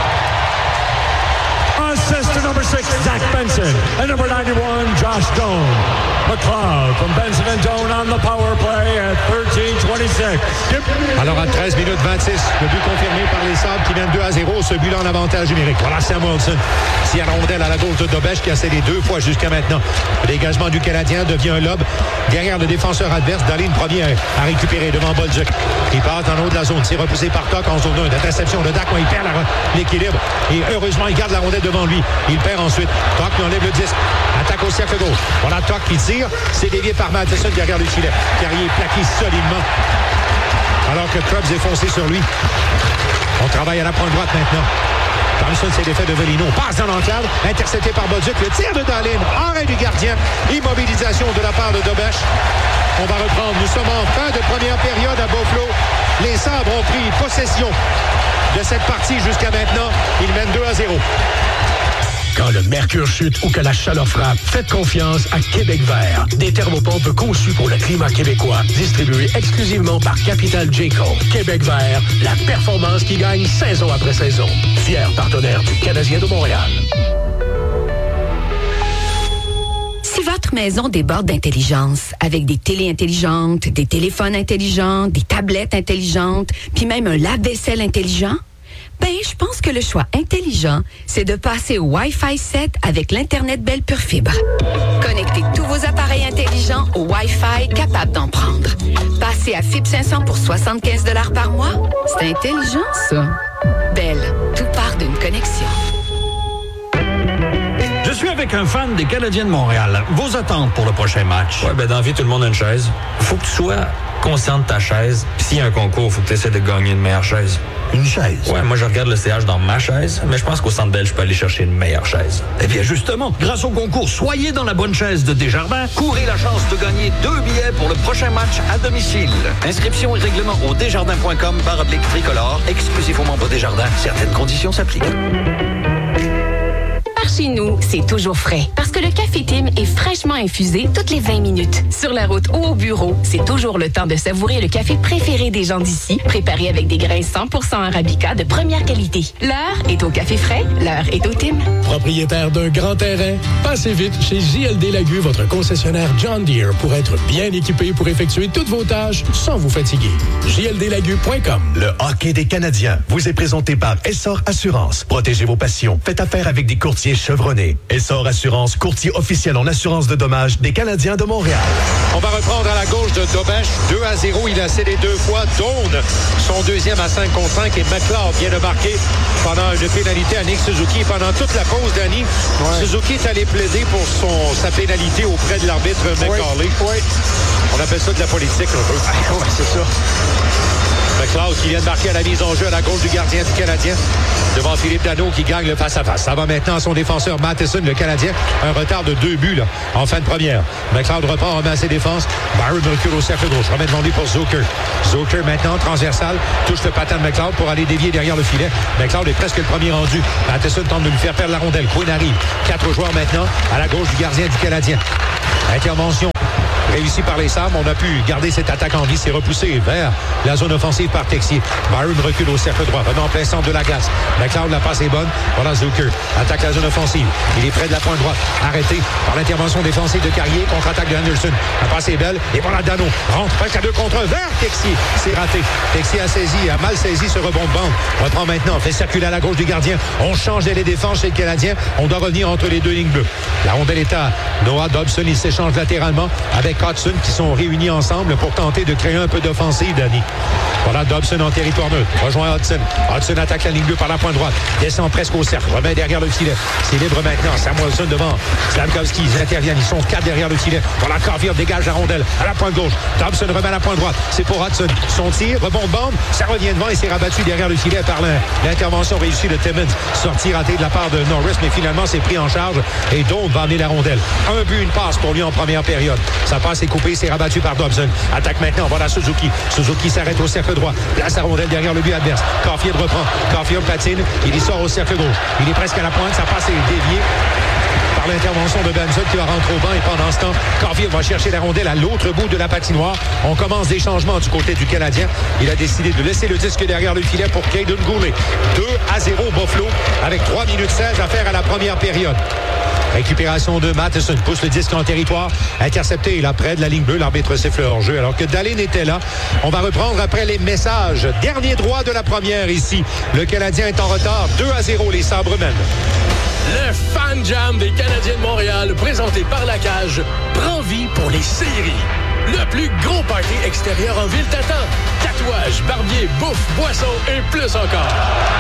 Assist to number six, Zach Benson. And number ninety-one, Josh Doan. McLeod from Benson and Doan on the power play at thirteen twenty-six. Alors à treize minutes vingt-six, le but confirmé par les Sabres qui mènent deux à zéro. Ce but-là en avantage numérique. Voilà Sam Wilson. C'est la rondelle à la gauche de Dobech qui a cédé deux fois jusqu'à maintenant. Le dégagement du Canadien devient un lob derrière le défenseur adverse. Dahlin premier à récupérer devant Bolduc. Il passe dans le haut de la zone. C'est repoussé par Tuch en zone un. L'interception de Dak, il perd la, l'équilibre. Et heureusement, il garde la rondelle devant lui. Il perd ensuite. Tuch lui enlève le disque. Attaque au cercle gauche. Voilà Tuch qui tire. C'est dévié par Matheson derrière le filet. Carrier est plaqué solidement. Alors que Krebs est foncé sur lui. On travaille à la pointe droite maintenant. Thompson s'est défait de Velino. Passe dans l'enclave. Intercepté par Bolduc. Le tir de Dahlin. Arrêt du gardien. Immobilisation de la part de Dobech. On va reprendre. Nous sommes en fin de première période à Buffalo. Les Sabres ont pris possession de cette partie jusqu'à maintenant. Ils mènent deux à zéro. Quand le mercure chute ou que la chaleur frappe, faites confiance à Québec Vert. Des thermopompes conçues pour le climat québécois, distribuées exclusivement par Capital Jayco. Québec Vert, la performance qui gagne saison après saison. Fier partenaire du Canadien de Montréal. Si votre maison déborde d'intelligence, avec des télés intelligentes, des téléphones intelligents, des tablettes intelligentes, puis même un lave-vaisselle intelligent, ben, je pense que le choix intelligent, c'est de passer au Wi-Fi sept avec l'Internet Bell Pure Fibre. Connectez tous vos appareils intelligents au Wi-Fi capable d'en prendre. Passez à Fibre cinq cents pour soixante-quinze dollars par mois. C'est intelligent, ça. Bell, tout part d'une connexion. Je suis avec un fan des Canadiens de Montréal. Vos attentes pour le prochain match? Ouais, ben dans la vie, tout le monde a une chaise. Faut que tu sois conscient de ta chaise. Puis s'il y a un concours, faut que tu essaies de gagner une meilleure chaise. Une chaise? Ouais, moi je regarde le C H dans ma chaise, mais je pense qu'au Centre Bell, je peux aller chercher une meilleure chaise. Eh bien justement, grâce au concours Soyez dans la bonne chaise de Desjardins, courez la chance de gagner deux billets pour le prochain match à domicile. Inscription et règlement au desjardins point com barre oblique tricolore, exclusif aux membres Desjardins. Certaines conditions s'appliquent. Chez nous, c'est toujours frais. Parce que le café Tim est fraîchement infusé toutes les vingt minutes. Sur la route ou au bureau, c'est toujours le temps de savourer le café préféré des gens d'ici, préparé avec des grains cent pour cent Arabica de première qualité. L'heure est au café frais, l'heure est au Tim. Propriétaire d'un grand terrain, passez vite chez J L D Lagu, votre concessionnaire John Deere, pour être bien équipé pour effectuer toutes vos tâches sans vous fatiguer. J L D Lagu point com. Le hockey des Canadiens vous est présenté par Essor Assurance. Protégez vos passions. Faites affaire avec des courtiers chevronnés. Essor Assurance, courtier officiel en assurance de dommages des Canadiens de Montréal. On va reprendre à la gauche de Dobech. deux à zéro, il a cédé deux fois. Doan, son deuxième à cinq contre cinq. Et McLeod vient de marquer pendant une pénalité à Nick Suzuki. Pendant toute la pause, Danny, ouais. Suzuki est allé plaider pour son, sa pénalité auprès de l'arbitre McCauley. Oui. Oui. On appelle ça de la politique un peu. Oui, c'est ça. McLeod qui vient de marquer à la mise en jeu à la gauche du gardien du Canadien devant Philippe Danault qui gagne le face-à-face. Ça va maintenant à son défenseur Matheson, le Canadien. Un retard de deux buts là, en fin de première. McLeod repart, remet à ses défenses. Byron recule au cercle gauche. Remet devant lui pour Zucker. Zucker maintenant, transversal. Touche le patin de McLeod pour aller dévier derrière le filet. McLeod est presque le premier rendu. Matheson tente de lui faire perdre la rondelle. Quinn arrive. Quatre joueurs maintenant à la gauche du gardien du Canadien. Intervention réussi par les Sabres. On a pu garder cette attaque en vie. C'est repoussé vers la zone offensive par Texier. Byron recule au cercle droit. Remet en plein centre de la glace. McLeod, la passe est bonne. Voilà Zucker. Attaque la zone offensive. Il est près de la pointe droite. Arrêté par l'intervention défensive de Carrier. Contre-attaque de Anderson. La passe est belle. Et voilà Dano. Rentre presque à deux contre un vers Texier. C'est raté. Texier a saisi, a mal saisi ce rebond de bande. Reprend maintenant. Fait circuler à la gauche du gardien. On change les défenses chez le Canadien. On doit revenir entre les deux lignes bleues. La rondelle est à Noah Dobson. Il s'échange latéralement avec Hudson qui sont réunis ensemble pour tenter de créer un peu d'offensive, Danny. Voilà Dobson en territoire neutre. Rejoint Hudson. Hudson attaque la ligne bleue par la pointe droite. Descend presque au cercle. Remet derrière le filet. C'est libre maintenant. Samuelson devant. Slavkovski. Ils interviennent. Ils sont quatre derrière le filet. Voilà Caulfield dégage la rondelle à la pointe gauche. Dobson remet à la pointe droite. C'est pour Hudson. Son tir. Rebond de bande. Ça revient devant et c'est rabattu derrière le filet par l'intervention réussie de Timmins. Sortie ratée de la part de Norris, mais finalement c'est pris en charge et Doan va amener la rondelle. Un but, une passe pour lui en première période. Sa passe est coupée, c'est rabattu par Dobson. Attaque maintenant, voilà Suzuki. Suzuki s'arrête au cercle droit. Place la rondelle derrière le but adverse. Caulfield reprend. Caulfield patine. Il y sort au cercle gauche. Il est presque à la pointe. Sa passe est déviée par l'intervention de Benson qui va rentrer au banc et pendant ce temps, Caulfield va chercher la rondelle à l'autre bout de la patinoire. On commence des changements du côté du Canadien. Il a décidé de laisser le disque derrière le filet pour Caden Goulet. deux à zéro Buffalo avec trois minutes seize à faire à la première période. Récupération de Matheson, pousse le disque en territoire, intercepté là près de la ligne bleue, l'arbitre siffle hors-jeu alors que Dahlin était là. On va reprendre après les messages. Dernier droit de la première ici. Le Canadien est en retard, deux à zéro les Sabres mènent. Le Fan Jam des Canadiens de Montréal, présenté par La Cage, prend vie pour les séries. Le plus gros party extérieur en ville t'attend. Tatouages, barbier, bouffe, boissons et plus encore.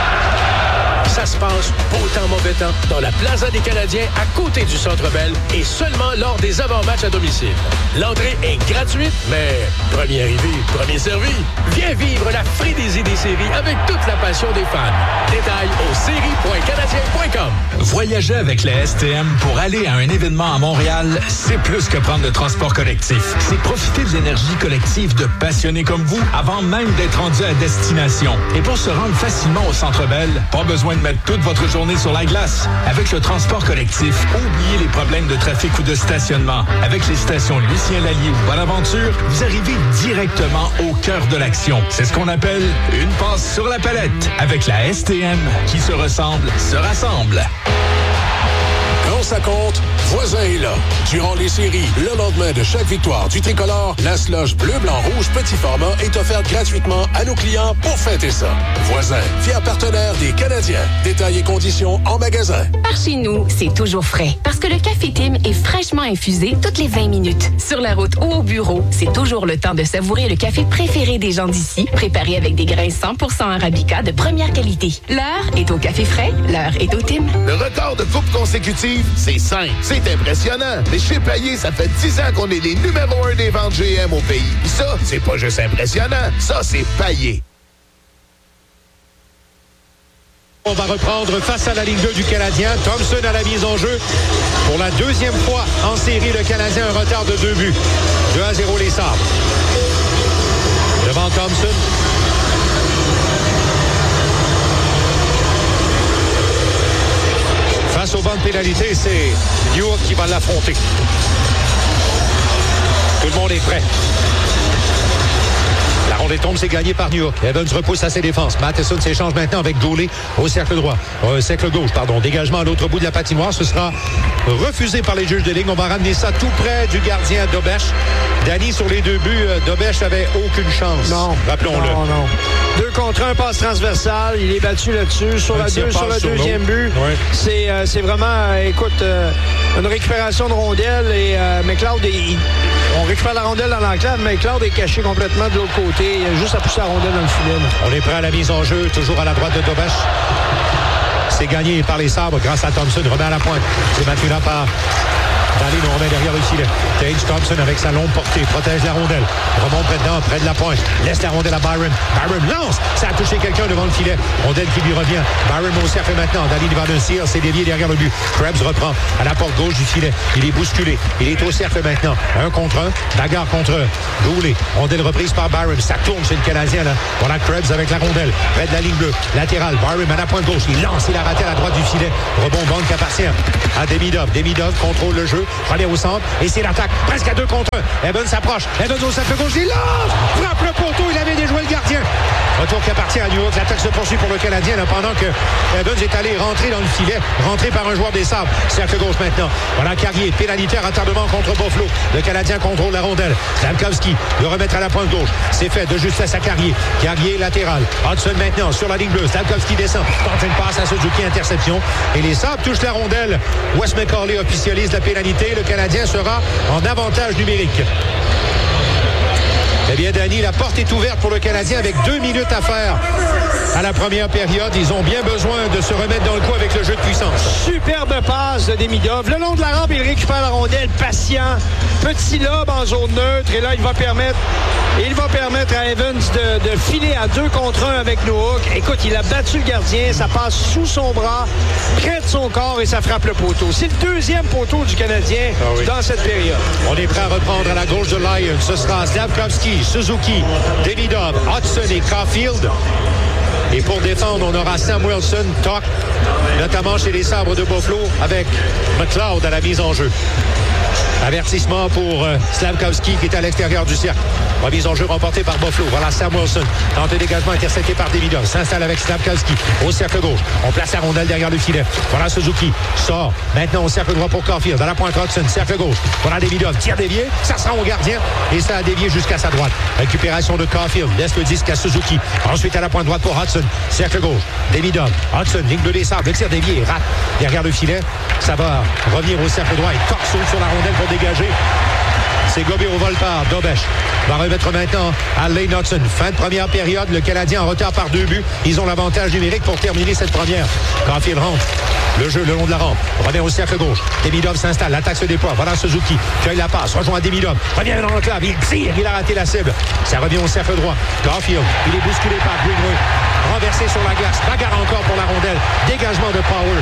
Ça se passe beau temps, mauvais temps, dans la Plaza des Canadiens, à côté du Centre Bell, et seulement lors des avant-matchs à domicile. L'entrée est gratuite, mais premier arrivé, premier servi. Viens vivre la frénésie des séries avec toute la passion des fans. Détails au séries point canadien point com. Voyager avec la S T M pour aller à un événement à Montréal, c'est plus que prendre le transport collectif. C'est profiter de l'énergie collective de passionnés comme vous avant même d'être rendu à destination. Et pour se rendre facilement au Centre Bell, pas besoin de mettre toute votre journée sur la glace. Avec le transport collectif, oubliez les problèmes de trafic ou de stationnement. Avec les stations Lucien Lallier ou Bonaventure, vous arrivez directement au cœur de l'action. C'est ce qu'on appelle une passe sur la palette. Avec la S T M, qui se ressemble, se rassemble. Quand ça compte, Voisin est là. Durant les séries, le lendemain de chaque victoire du tricolore, la slush bleu, blanc, rouge, petit format est offerte gratuitement à nos clients pour fêter ça. Voisin, fier partenaire des Canadiens. Détails et conditions en magasin. Par chez nous, c'est toujours frais. Parce que le Café Tim est fraîchement infusé toutes les vingt minutes. Sur la route ou au bureau, c'est toujours le temps de savourer le café préféré des gens d'ici, préparé avec des grains cent pour cent Arabica de première qualité. L'heure est au café frais, l'heure est au Tim. Le record de coupe consécutive, c'est cinq. C'est impressionnant. Mais chez Payé, ça fait dix ans qu'on est les numéro un des ventes G M au pays. Puis ça, c'est pas juste impressionnant. Ça, c'est Payé. On va reprendre face à la ligne deux du Canadien. Thompson à la mise en jeu. Pour la deuxième fois en série, le Canadien a un retard de deux buts. deux à zéro les Sabres. Devant Thompson. Face au banc de pénalité, c'est New York qui va l'affronter. Tout le monde est prêt. La rondelle tombe, c'est gagné par New York. Evans repousse à ses défenses. Matheson s'échange maintenant avec Goulet au cercle droit. Euh, cercle gauche, pardon. Dégagement à l'autre bout de la patinoire. Ce sera refusé par les juges de ligne. On va ramener ça tout près du gardien Dobech. Danny, sur les deux buts, Dobech n'avait aucune chance. Non. Rappelons-le. Non, non. Deux contre un, passe transversale. Il est battu là-dessus. Sur, la deux, sur le sur deuxième but. Oui. C'est, euh, c'est vraiment, euh, écoute, euh, une récupération de rondelle. Et euh, McLeod, il, on récupère la rondelle dans l'enclave. McLeod est caché complètement de l'autre côté. Il a juste à pousser la rondelle dans le filet. Là. On est prêt à la mise en jeu. Toujours à la droite de Dobech. C'est gagné par les Sabres grâce à Thompson. Remet à la pointe. C'est battu là par Dahlin, on remet derrière le filet. Tage Thompson avec sa longue portée. Protège la rondelle. Remonte près dedans, près de la pointe. Laisse la rondelle à Byron. Byron lance. Ça a touché quelqu'un devant le filet. Rondelle qui lui revient. Byron au cercle maintenant. Dahlin va d'un cire. C'est dévié derrière le but. Krebs reprend à la porte gauche du filet. Il est bousculé. Il est au cercle maintenant. Un contre un. Bagarre contre Goulet. Rondelle reprise par Byron. Ça tourne chez le Canadien là. Voilà Krebs avec la rondelle. Près de la ligne bleue. Latéral. Byron à la pointe gauche. Il lance. Il a raté à la droite du filet. Rebond bande qui appartient à Demidov. Demidov contrôle le jeu. Relais au centre. Et c'est l'attaque. Presque à deux contre un. Evans s'approche. Evans au cercle gauche. Il lance! Frappe le poteau. Il avait déjoué le gardien. Retour qui appartient à New York. L'attaque se poursuit pour le Canadien là, pendant que Evans est allé rentrer dans le filet. Rentré par un joueur des Sabres. Cercle gauche maintenant. Voilà Carrier. Pénalité à retardement contre Buffalo. Le Canadien contrôle la rondelle. Slavkovski le remettre à la pointe gauche. C'est fait de justesse à Carrier. Carrier latéral. Hudson maintenant sur la ligne bleue. Slavkovski descend. Tente une passe à Suzuki. Interception. Et les Sabres touchent la rondelle. Wes McCauley officialise la pénalité. Le Canadien sera en avantage numérique. Eh bien, Danny, la porte est ouverte pour le Canadien avec deux minutes à faire à la première période. Ils ont bien besoin de se remettre dans le coup avec le jeu de puissance. Superbe passe de Demidov. Le long de la rampe, il récupère la rondelle, patient. Petit lob en zone neutre. Et là, il va permettre, il va permettre à Evans de, de filer à deux contre un avec Nohook. Écoute, il a battu le gardien. Ça passe sous son bras, près de son corps et ça frappe le poteau. C'est le deuxième poteau du Canadien ah oui. dans cette période. On est prêt à reprendre à la gauche de Lyon. Ce sera Slavkovski, Suzuki, Demidov, Hudson et Caulfield. Et pour défendre, on aura Samuelsson, Tuch, notamment chez les Sabres de Buffalo, avec McLeod à la mise en jeu. Avertissement pour euh, Slavkovski qui est à l'extérieur du cercle. Remise en jeu remportée par Buffalo. Voilà Samuelsson. Tente de dégagement intercepté par Demidov. S'installe avec Slavkovski au cercle gauche. On place la rondelle derrière le filet. Voilà Suzuki. Sort maintenant au cercle droit pour Caulfield. Dans la pointe Hudson. Cercle gauche. Voilà Demidov. Tire dévié. Ça sera au gardien. Et ça a dévié jusqu'à sa droite. Récupération de Caulfield. Laisse le disque à Suzuki. Ensuite à la pointe droite pour Hudson. Cercle gauche. Demidov. Hudson. Ligne de des Sabres. Le tir dévié. Rate derrière le filet. Ça va revenir au cercle droit. Et Tuch saute sur la rondelle pour dégager. C'est gobé au vol par Dobesch. Va remettre maintenant à Lane Hudson. Fin de première période. Le Canadien en retard par deux buts. Ils ont l'avantage numérique pour terminer cette première. Caulfield rentre. Le jeu le long de la rampe. Revient au cercle gauche. Demidov s'installe. L'attaque se déploie. Voilà Suzuki. Cueille la passe. Rejoint Demidov. Revient dans l'enclave. Il tire. Il a raté la cible. Ça revient au cercle droit. Caulfield. Il est bousculé par Greenwood. Renversé sur la glace. Bagarre encore pour la rondelle. Dégagement de Power.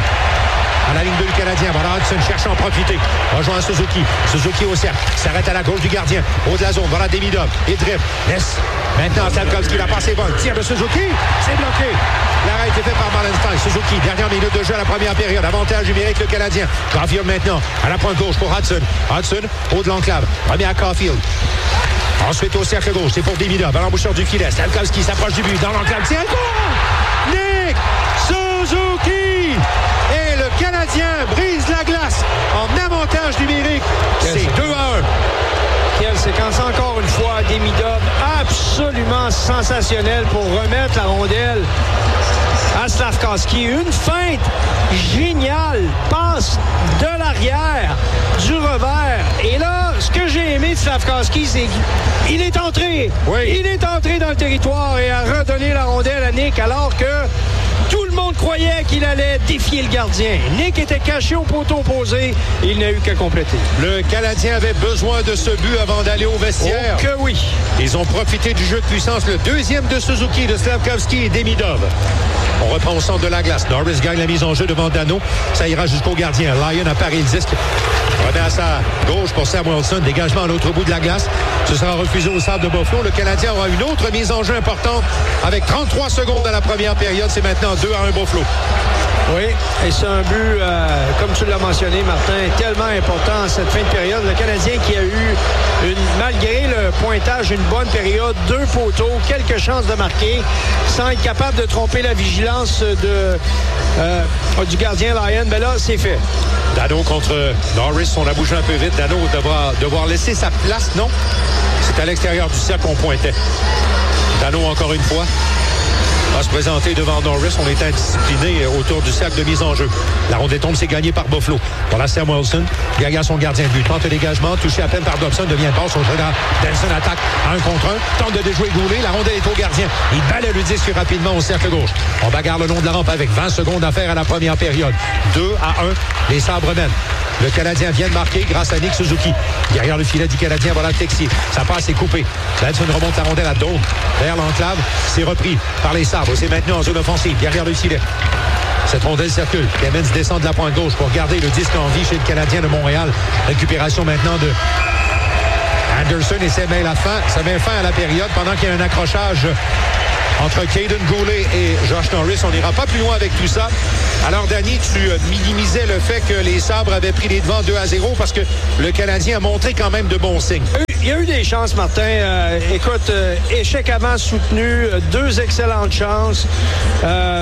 À la ligne de le Canadien. Voilà Hudson cherche à en profiter. Rejoint Suzuki. Suzuki au cercle. S'arrête à la gauche du gardien. Haut de la zone. Voilà Demidov. Il dribble. Laisse. Maintenant Slavkovski. La passe est bonne. Tire de Suzuki. C'est bloqué. L'arrêt est fait par Marlenstein. Suzuki. Dernière minute de jeu à la première période. Avantage numérique le Canadien. Caulfield maintenant. À la pointe gauche pour Hudson. Hudson. Haut de l'enclave. Remet à Caulfield. Ensuite au cercle gauche. C'est pour Demidov. À l'embouchure du filet. Slavkovski s'approche du but. Dans l'enclave. Tire. Nick Suzuki. Et le Canadien brise la glace en avantage numérique. C'est deux à un. Quelle séquence encore une fois. Demidov absolument sensationnel pour remettre la rondelle à Slavkovski. Une feinte géniale. Passe de l'arrière, du revers. Et là, ce que j'ai aimé de Slavkovski, c'est qu'il est entré. Oui. Il est entré dans le territoire et a redonné la rondelle à Nick alors que tout le monde croyait qu'il allait défier le gardien. Nick était caché au poteau opposé. Il n'a eu qu'à compléter. Le Canadien avait besoin de ce but avant d'aller au vestiaire. Oh que oui. Ils ont profité du jeu de puissance. Le deuxième de Suzuki, de Slavkovski et Demidov. On reprend au centre de la glace. Norris gagne la mise en jeu devant Dano. Ça ira jusqu'au gardien. Lyon apparaît le disque. Remet à sa gauche pour Samuelsson. Dégagement à l'autre bout de la glace. Ce sera refusé au Sabres de Buffalo. Le Canadien aura une autre mise en jeu importante avec trente-trois secondes dans la première période. C'est maintenant deux à un Buffalo. Oui, et c'est un but, euh, comme tu l'as mentionné, Martin, tellement important en cette fin de période. Le Canadien qui a eu, une, malgré le pointage, une bonne période, deux poteaux, quelques chances de marquer, sans être capable de tromper la vigilance de, euh, du gardien Lyon. Ben là, c'est fait. Dano contre Norris, on a bougé un peu vite. Dano devoir, devoir laisser sa place, non? C'est à l'extérieur du cercle qu'on pointait. Dano, encore une fois, va se présenter devant Norris. On est indiscipliné autour du cercle de mise en jeu. La rondelle tombe, c'est gagné par Buffalo. Voilà Samuelsson, derrière son gardien de but. Tente le dégagement, touché à peine par Dobson, devient passe au regard. Denson attaque un contre un, tente de déjouer Goulet. La rondelle est au gardien. Il balaie le disque rapidement au cercle gauche. On bagarre le long de la rampe avec vingt secondes à faire à la première période. deux à un, les Sabres mènent. Le Canadien vient de marquer grâce à Nick Suzuki. Derrière le filet du Canadien, voilà Texier. Ça passe, est coupé. Benson remonte la rondelle à Dome. Vers l'enclave, c'est repris par les Sabres. C'est maintenant en zone offensive, derrière le filet. Cette rondelle circule. Clemens descend de la pointe gauche pour garder le disque en vie chez le Canadien de Montréal. Récupération maintenant de Anderson et ça met la fin. Ça met fin à la période pendant qu'il y a un accrochage entre Caden Goulet et Josh Norris. On n'ira pas plus loin avec tout ça. Alors, Danny, tu minimisais le fait que les Sabres avaient pris les devants deux à zéro parce que le Canadien a montré quand même de bons signes. il y a eu des chances, Martin. Euh, écoute, euh, échec avant soutenu, euh, deux excellentes chances. Euh,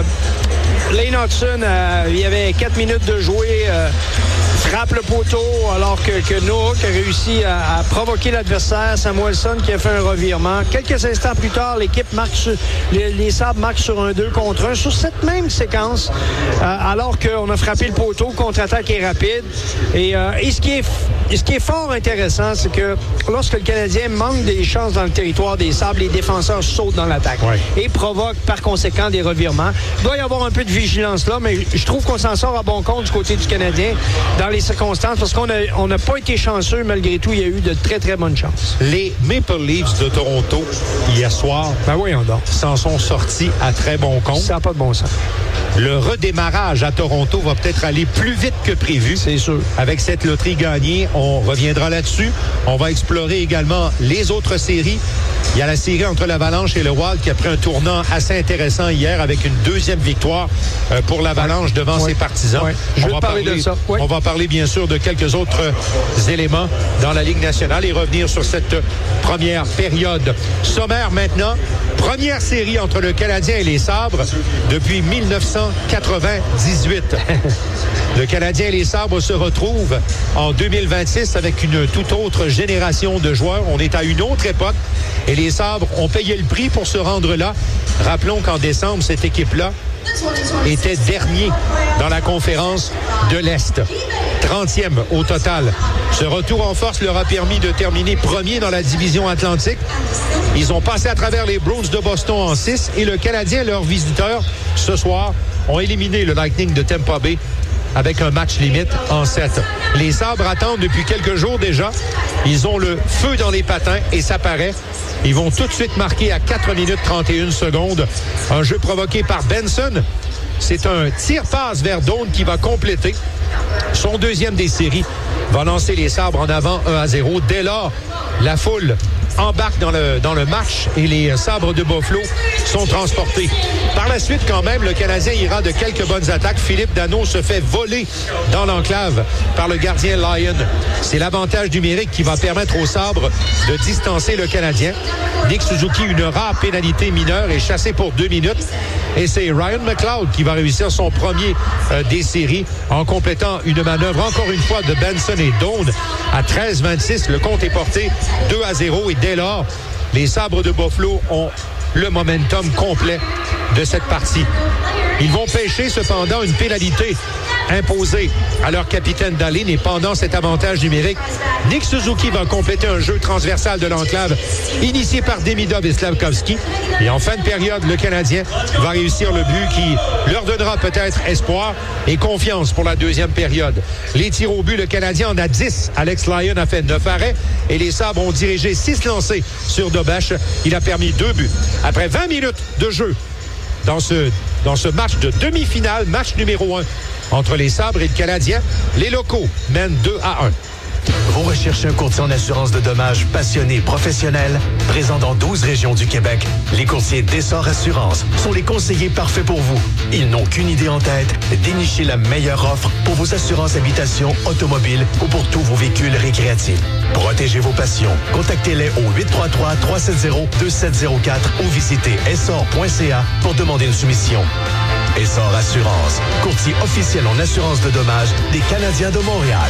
Lane Hudson, euh, il y avait quatre minutes de jouer. Euh, frappe le poteau alors que, que Noah a réussi à, à provoquer l'adversaire. Samuelson qui a fait un revirement. Quelques instants plus tard, l'équipe marque sur, les, les Sabres marquent sur un deux contre un sur cette même séquence euh, alors qu'on a frappé le poteau. Contre-attaque est rapide. Et, euh, et ce, qui est, ce qui est fort intéressant, c'est que lorsque le Canadien manque des chances dans le territoire des Sabres, les défenseurs sautent dans l'attaque ouais. et provoquent par conséquent des revirements. Il doit y avoir un peu de vigilance là, mais je trouve qu'on s'en sort à bon compte du côté du Canadien dans les circonstances, parce qu'on n'a on a pas été chanceux, malgré tout, il y a eu de très, très bonnes chances. Les Maple Leafs de Toronto, hier soir, ben oui, on s'en sont sortis à très bon compte. Ça n'a pas de bon sens. Le redémarrage à Toronto va peut-être aller plus vite que prévu. C'est sûr. Avec cette loterie gagnée, on reviendra là-dessus. On va explorer également les autres séries. Il y a la série entre l'Avalanche et le Wild qui a pris un tournant assez intéressant hier avec une deuxième victoire euh, pour l'Avalanche devant ouais. ses partisans. Ouais. Je on vais va parler, parler de ça. Ouais. On va parler bien sûr de quelques autres euh, éléments dans la Ligue nationale et revenir sur cette première période. Sommaire maintenant. Première série entre le Canadien et les Sabres depuis dix-neuf cent quatre-vingt-dix-huit. Le Canadien et les Sabres se retrouvent en deux mille vingt-six avec une toute autre génération de joueurs. On est à une autre époque et les Sabres ont payé le prix pour se rendre là. Rappelons qu'en décembre, cette équipe-là était dernier dans la conférence de l'Est. trentième au total. Ce retour en force leur a permis de terminer premier dans la division Atlantique. Ils ont passé à travers les Bruins de Boston en six et le Canadien, leurs visiteurs, ce soir, ont éliminé le Lightning de Tampa Bay avec un match limite en sept. Les Sabres attendent depuis quelques jours déjà. Ils ont le feu dans les patins et ça paraît. Ils vont tout de suite marquer à quatre minutes trente et une secondes. Un jeu provoqué par Benson. C'est un tir-passe vers Doan qui va compléter. Son deuxième des séries va lancer les Sabres en avant un à zéro. Dès lors, la foule embarque dans le, dans le match et les Sabres de Buffalo sont transportés. Par la suite, quand même, le Canadien ira de quelques bonnes attaques. Philippe Danault se fait voler dans l'enclave par le gardien Lyon. C'est l'avantage numérique qui va permettre aux Sabres de distancer le Canadien. Nick Suzuki, une rare pénalité mineure, est chassé pour deux minutes. Et c'est Ryan McLeod qui va réussir son premier euh, des séries en complétant une manœuvre, encore une fois, de Benson et Doan. À treize vingt-six, le compte est porté deux à zéro. Et dès lors, les Sabres de Buffalo ont le momentum complet de cette partie. Ils vont pêcher cependant une pénalité imposée à leur capitaine Dahlin et pendant cet avantage numérique, Nick Suzuki va compléter un jeu transversal de l'enclave initié par Demidov et Slavkovski. Et en fin de période, le Canadien va réussir le but qui leur donnera peut-être espoir et confiance pour la deuxième période. Les tirs au but, le Canadien en a dix. Alex Lyon a fait neuf arrêts et les Sabres ont dirigé six lancés sur Dobash. Il a permis deux buts. Après vingt minutes de jeu dans ce, dans ce match de demi-finale, match numéro un entre les Sabres et le Canadien, les locaux mènent deux à un. Vous recherchez un courtier en assurance de dommages passionné, professionnel, présent dans douze régions du Québec. Les courtiers d'Essor Assurance sont les conseillers parfaits pour vous. Ils n'ont qu'une idée en tête, dénicher la meilleure offre pour vos assurances habitation, automobile ou pour tous vos véhicules récréatifs. Protégez vos passions. Contactez-les au huit trois trois, trois sept zéro, deux sept zéro quatre ou visitez essor point c a pour demander une soumission. Essor Assurance, courtier officiel en assurance de dommages des Canadiens de Montréal.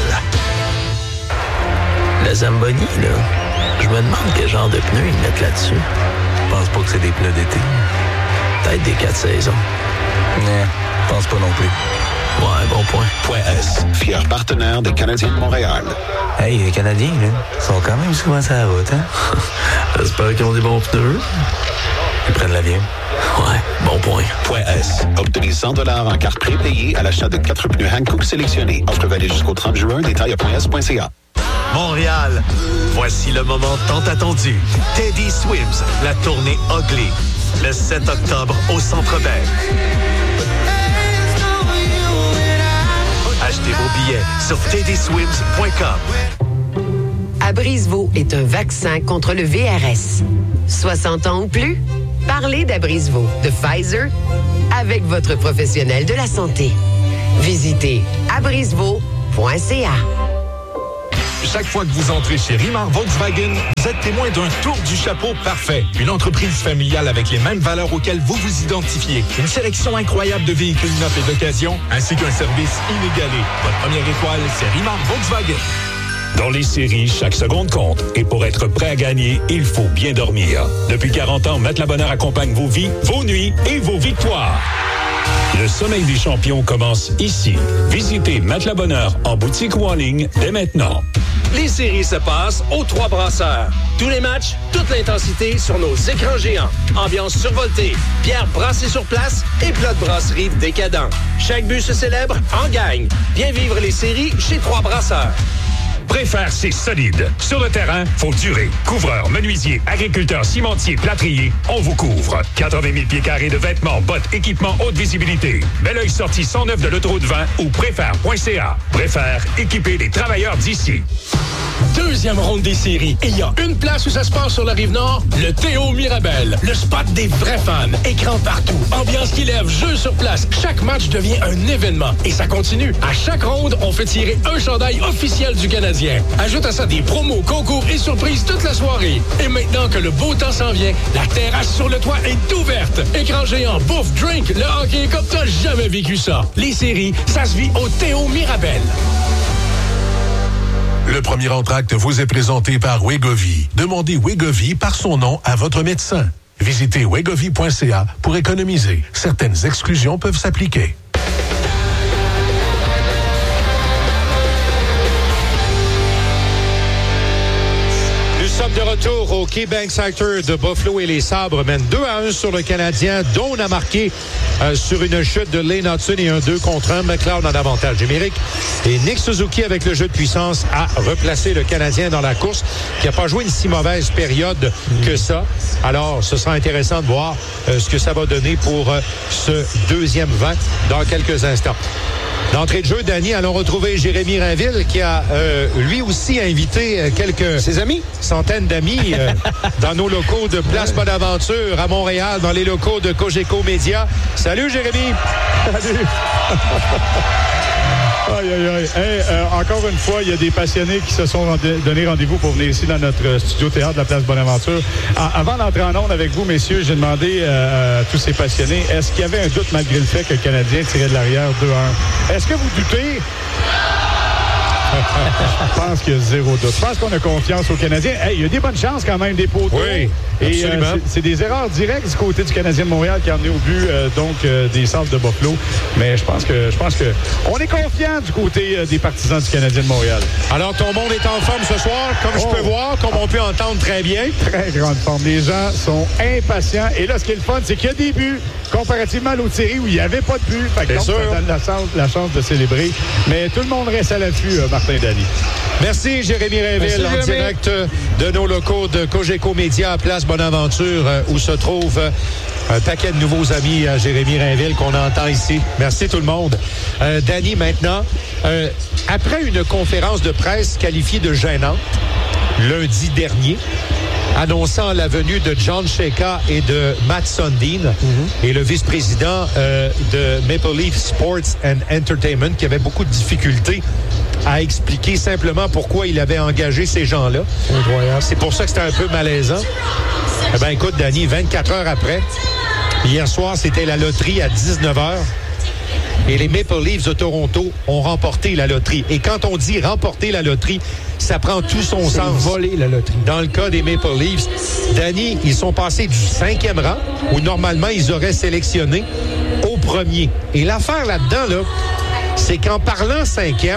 La Zamboni, là, je me demande quel genre de pneus ils mettent là-dessus. Je pense pas que c'est des pneus d'été. Peut-être des quatre saisons. Non, je pense pas non plus. Ouais, bon point. Point S, fier partenaire des Canadiens de Montréal. Hey, les Canadiens, là, sont quand même souvent sur la route, hein? J'espère qu'ils ont des bons pneus. Ils prennent l'avion. Ouais, bon point. Point S. Obtenez cent dollars en carte prépayée à l'achat de quatre pneus Hankook sélectionnés. Offre valide jusqu'au trente juin. Détails à point s point c a. Montréal, voici le moment tant attendu. Teddy Swims, la tournée Ugly, le sept octobre au Centre Bell. Achetez vos billets sur teddy swims point com. Abrisvo est un vaccin contre le V R S. soixante ans ou plus? Parlez d'Abrisvo de Pfizer avec votre professionnel de la santé. Visitez abrisvo point c a. Chaque fois que vous entrez chez Rimar Volkswagen, vous êtes témoin d'un tour du chapeau parfait. Une entreprise familiale avec les mêmes valeurs auxquelles vous vous identifiez. Une sélection incroyable de véhicules neufs et d'occasion, ainsi qu'un service inégalé. Votre première étoile, c'est Rimar Volkswagen. Dans les séries, chaque seconde compte. Et pour être prêt à gagner, il faut bien dormir. Depuis quarante ans, Matelas Bonheur accompagne vos vies, vos nuits et vos victoires. Le sommeil des champions commence ici. Visitez Matelas Bonheur en boutique ou en ligne dès maintenant. Les séries se passent aux Trois Brasseurs. Tous les matchs, toute l'intensité sur nos écrans géants. Ambiance survoltée, bière brassée sur place et plat de brasserie décadent. Chaque but se célèbre en gagne. Viens vivre les séries chez Trois Brasseurs. Préfère, c'est solide. Sur le terrain, faut durer. Couvreur, menuisier, agriculteur, cimentier, plâtrier, on vous couvre. quatre-vingt mille pieds carrés de vêtements, bottes, équipements haute visibilité. Bel oeil sortie cent neuf de l'autoroute vingt ou préfère point c a. Préfère, équiper les travailleurs d'ici. Deuxième ronde des séries. Et il y a une place où ça se passe sur la Rive-Nord, le Théo Mirabel. Le spot des vrais fans. Écran partout. Ambiance qui lève, jeu sur place. Chaque match devient un événement. Et ça continue. À chaque ronde, on fait tirer un chandail officiel du Canadien. Ajoute à ça des promos, concours et surprises toute la soirée. Et maintenant que le beau temps s'en vient, la terrasse sur le toit est ouverte. Écran géant, bouffe, drink, le hockey comme t'as jamais vécu ça. Les séries, ça se vit au Théo Mirabel. Le premier entracte vous est présenté par Wegovy. Demandez Wegovy par son nom à votre médecin. Visitez wegovy point c a pour économiser. Certaines exclusions peuvent s'appliquer. Nous sommes de retour au KeyBank Center de Buffalo et les Sabres mènent deux à un sur le Canadien. Doan a marqué euh, sur une chute de Lane Hudson et un deux contre un. McLeod en avantage numérique. Et Nick Suzuki, avec le jeu de puissance, a replacé le Canadien dans la course, qui n'a pas joué une si mauvaise période que ça. Alors, ce sera intéressant de voir euh, ce que ça va donner pour euh, ce deuxième vingt dans quelques instants. D'entrée de jeu, Danny, allons retrouver Jérémy Rainville qui a euh, lui aussi invité euh, quelques ses amis, centaines d'amis euh, dans nos locaux de Place Bonaventure à Montréal, dans les locaux de Cogeco Média. Salut Jérémy! Salut! Aïe, aïe, aïe. Hey, euh, encore une fois, il y a des passionnés qui se sont donné rendez-vous pour venir ici dans notre studio théâtre de la Place Bonaventure. À, avant d'entrer en onde avec vous, messieurs, j'ai demandé euh, à tous ces passionnés, est-ce qu'il y avait un doute malgré le fait que le Canadien tirait de l'arrière deux à un? Est-ce que vous doutez? Je pense qu'il y a zéro doute. Je pense qu'on a confiance aux Canadiens. Hey, il y a des bonnes chances quand même des poteaux. Oui, et absolument. Euh, c'est, c'est des erreurs directes du côté du Canadien de Montréal qui a emmené au but euh, donc euh, des Sabres de Buffalo. Mais je pense que je pense que on est confiant du côté euh, des partisans du Canadien de Montréal. Alors ton monde est en forme ce soir, comme oh. je peux voir, comme on peut entendre très bien. Très grande forme. Les gens sont impatients. Et là, ce qui est le fun, c'est qu'il y a des buts comparativement à l'autre série où il n'y avait pas de but. Fait que donc, ça donne la chance, la chance de célébrer. Mais tout le monde reste à l'affût, euh, Martin Daly. Merci Jérémy Rainville en direct de nos locaux de Cogeco Média à Place Bonaventure où se trouve un paquet de nouveaux amis à Jérémy Rainville qu'on entend ici. Merci tout le monde. Euh, Danny, maintenant, euh, après une conférence de presse qualifiée de gênante lundi dernier, annonçant la venue de John Sheka et de Matt Sundin, mm-hmm. et le vice-président euh, de Maple Leaf Sports and Entertainment, qui avait beaucoup de difficultés à expliquer simplement pourquoi il avait engagé ces gens-là. Incroyable. C'est pour ça que c'était un peu malaisant. Eh bien, écoute, Danny, vingt-quatre heures après, hier soir, c'était la loterie à dix-neuf heures. Et les Maple Leafs de Toronto ont remporté la loterie. Et quand on dit remporter la loterie, ça prend tout son c'est sens. Voler la loterie. Dans le cas des Maple Leafs, Danny, ils sont passés du cinquième rang, où normalement ils auraient sélectionné, au premier. Et l'affaire là-dedans, là, c'est qu'en parlant cinquième,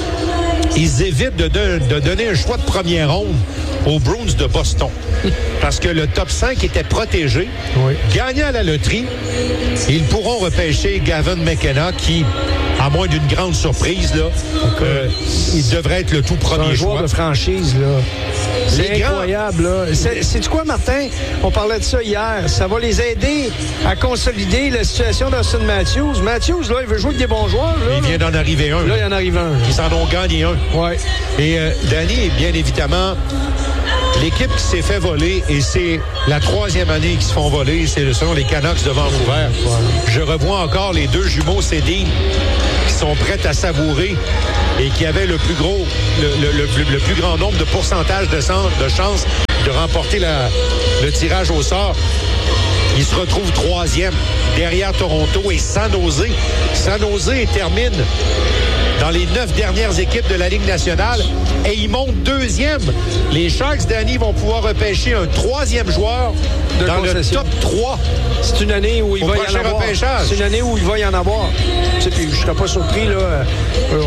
ils évitent de, de, de donner un choix de première ronde aux Bruins de Boston. Parce que le top cinq était protégé. Oui. Gagnant la loterie, ils pourront repêcher Gavin McKenna qui, à moins d'une grande surprise, là, euh, il devrait être le tout premier c'est un joueur choix. de franchise, là. C'est Les incroyable, là. C'est, c'est-tu quoi, Martin? On parlait de ça hier. Ça va les aider à consolider la situation d'Austin Matthews. Matthews, là, il veut jouer avec des bons joueurs. Là, il vient d'en arriver un. Là, il en arrive un. Ils en ont gagné un. Ouais. Et euh, Danny, bien évidemment, L'équipe qui s'est fait voler, et c'est la troisième année qu'ils se font voler, c'est selon les Canucks de Vancouver. Je revois encore les deux jumeaux Sedin qui sont prêts à savourer et qui avaient le plus gros, le, le, le, le plus grand nombre de pourcentage de, sens, de chances de remporter la, le tirage au sort. Ils se retrouvent troisième derrière Toronto et San Jose. San Jose termine dans les neuf dernières équipes de la Ligue nationale et ils montent deuxième. Les Sharks, Danny, vont pouvoir repêcher un troisième joueur de dans concession. Le top trois. C'est une année où il va y en avoir. Repêchage. C'est une année où il va y en avoir. Je ne serais pas surpris, là. Euh, euh,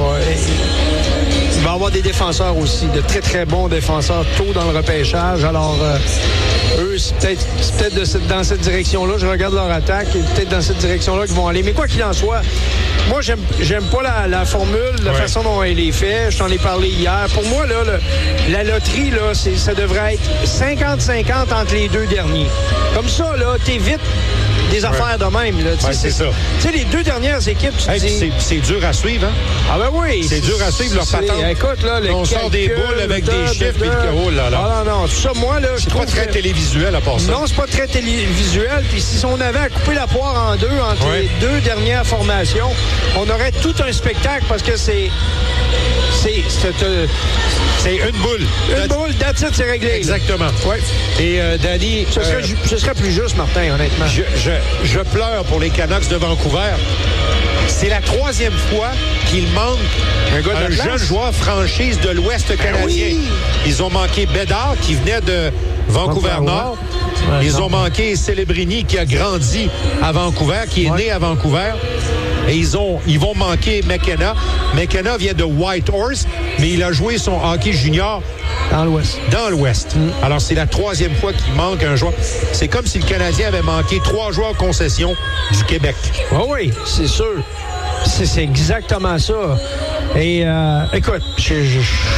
il va y avoir des défenseurs aussi, de très, très bons défenseurs tôt dans le repêchage. Alors, euh, eux, c'est peut-être, c'est peut-être de cette, dans cette direction-là. Je regarde leur attaque et peut-être dans cette direction-là qu'ils vont aller. Mais quoi qu'il en soit, moi, j'aime, j'aime pas la, la formule, la ouais. façon dont elle est faite. Je t'en ai parlé hier. Pour moi, là, le, la loterie, là, c'est, ça devrait être cinquante cinquante entre les deux derniers. Comme ça, là, t'évites des affaires ouais. de même. Là. Ouais, c'est, c'est ça. Tu sais, les deux dernières équipes, tu hey, dis... c'est, c'est dur à suivre, hein? Ah ben oui. C'est, c'est dur à suivre leur patente. Écoute, là, le on sort des boules avec de, des chiffres. De, de, oh là là. Ah non, non. Tout ça, moi, là, c'est je pas très que... télévisuel à part ça. Non, c'est pas très télévisuel. Puis si on avait à couper la poire en deux entre ouais. les deux dernières formations, on aurait tout un spectacle parce que c'est... C'est, c'est, euh, c'est une boule. Une boule, that's it, c'est réglé. Exactement. Oui. Et euh, Danny... Ce serait, euh, ce serait plus juste, Martin, honnêtement. Je, je, je pleure pour les Canucks de Vancouver. C'est la troisième fois qu'il manque un, gars de un jeune joueur franchise de l'Ouest canadien. Oui. Ils ont manqué Bédard, qui venait de Vancouver-Nord. Ouais, Ils non. ont manqué Celebrini, qui a grandi à Vancouver, qui est ouais. né à Vancouver. Et ils, ont, ils vont manquer McKenna. McKenna vient de Whitehorse, mais il a joué son hockey junior dans l'Ouest. Dans l'Ouest. Mm. Alors, c'est la troisième fois qu'il manque un joueur. C'est comme si le Canadien avait manqué trois joueurs concession du Québec. Oh oui, c'est sûr. C'est, c'est exactement ça. Et euh, écoute, je, je,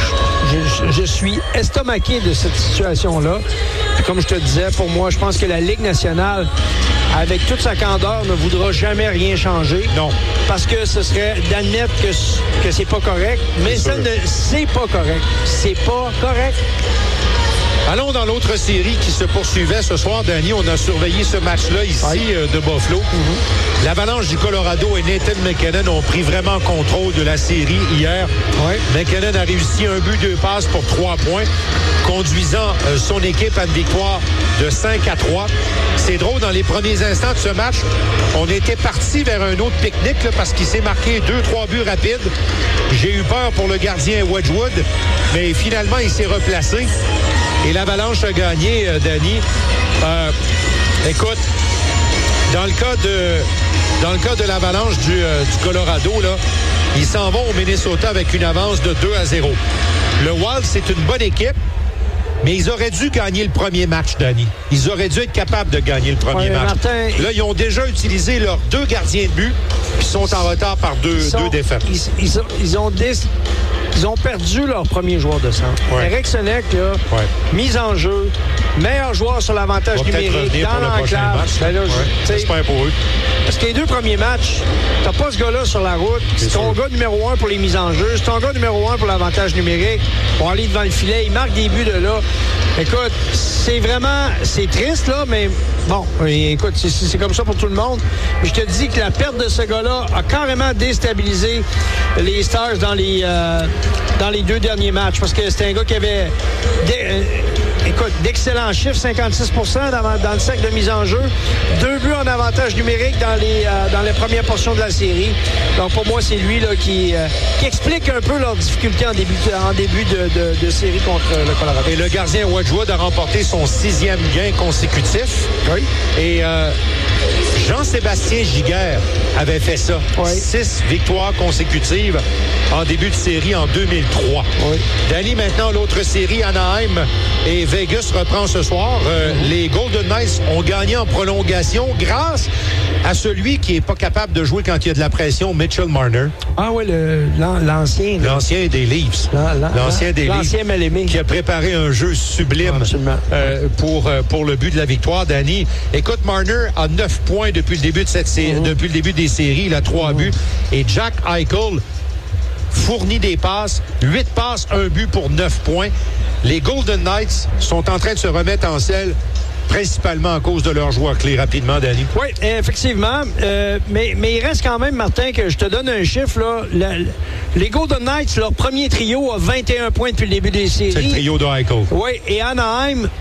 je, je suis estomaqué de cette situation-là. Puis comme je te disais, pour moi, je pense que la Ligue nationale, avec toute sa candeur, ne voudra jamais rien changer. Non. Parce que ce serait d'admettre que, que c'est pas correct. Mais ça ne, c'est pas correct. C'est pas correct. Allons dans l'autre série qui se poursuivait ce soir, Danny. On a surveillé ce match-là ici oui. euh, de Buffalo. Mm-hmm. L'Avalanche du Colorado et Nathan McKinnon ont pris vraiment contrôle de la série hier. Oui. McKinnon a réussi un but, deux passes pour trois points, conduisant euh, son équipe à une victoire de cinq à trois. C'est drôle, dans les premiers instants de ce match, on était parti vers un autre pique-nique là, parce qu'il s'est marqué deux, trois buts rapides. J'ai eu peur pour le gardien Wedgwood, mais finalement, il s'est replacé. Et l'Avalanche a gagné, euh, Danny. Euh, écoute, dans le cas de dans le cas de l'Avalanche du, euh, du Colorado, là, ils s'en vont au Minnesota avec une avance de deux à zéro. Le Wild, c'est une bonne équipe, mais ils auraient dû gagner le premier match, Danny. Ils auraient dû être capables de gagner le premier ouais, match. Martin, là, ils ont déjà utilisé leurs deux gardiens de but, puis sont en retard par deux, sont, deux défaites. Ils, ils, ont, ils ont des... Ils ont perdu leur premier joueur de centre. Ouais. Eric Senek, là, ouais. mise en jeu, meilleur joueur sur l'avantage numérique, dans l'enclave. Ben là, ouais. J'espère pour eux. Parce que les deux premiers matchs, t'as pas ce gars-là sur la route. C'est, c'est ton gars numéro un pour les mises en jeu. C'est ton gars numéro un pour l'avantage numérique. On va aller devant le filet. Il marque des buts de là. Écoute, c'est vraiment... C'est triste, là, mais bon, écoute, c'est, c'est comme ça pour tout le monde. Mais je te dis que la perte de ce gars-là a carrément déstabilisé les Stars dans les... Euh, dans les deux derniers matchs, parce que c'était un gars qui avait euh, écoute, d'excellents chiffres, cinquante-six pour cent dans, dans le cercle de mise en jeu, deux buts en avantage numérique dans les euh, dans les premières portions de la série. Donc pour moi, c'est lui là, qui, euh, qui explique un peu leurs difficultés en début, en début de, de, de série contre le Colorado. Et le gardien Wedgwood a remporté son sixième gain consécutif. Oui. Et euh, Jean-Sébastien Giguère avait fait ça. Oui. Six victoires consécutives en début de série en deux mille trois. Oui. Danny, maintenant, l'autre série, Anaheim et Vegas reprend ce soir. Euh, mm-hmm. Les Golden Knights ont gagné en prolongation grâce à celui qui n'est pas capable de jouer quand il y a de la pression, Mitchell Marner. Ah oui, le, l'ancien. Là. L'ancien des Leafs. La, la, l'ancien des l'ancien Leafs. Mal-aimé. Qui a préparé un jeu sublime euh, pour, euh, pour le but de la victoire, Danny. Écoute, Marner a neuf points depuis le début de cette sé- mm-hmm. depuis le début des séries. Il a trois mm-hmm. buts. Et Jack Eichel fournit des passes. Huit passes, un but pour neuf points. les Golden Knights sont en train de se remettre en selle, principalement à cause de leur joueur clé. Rapidement, Danny. Oui, effectivement. Euh, mais, mais il reste quand même, Martin, que je te donne un chiffre. Là. La, les Golden Knights, leur premier trio a vingt et un points depuis le début des séries. C'est le trio de Eichel. Oui, et Anaheim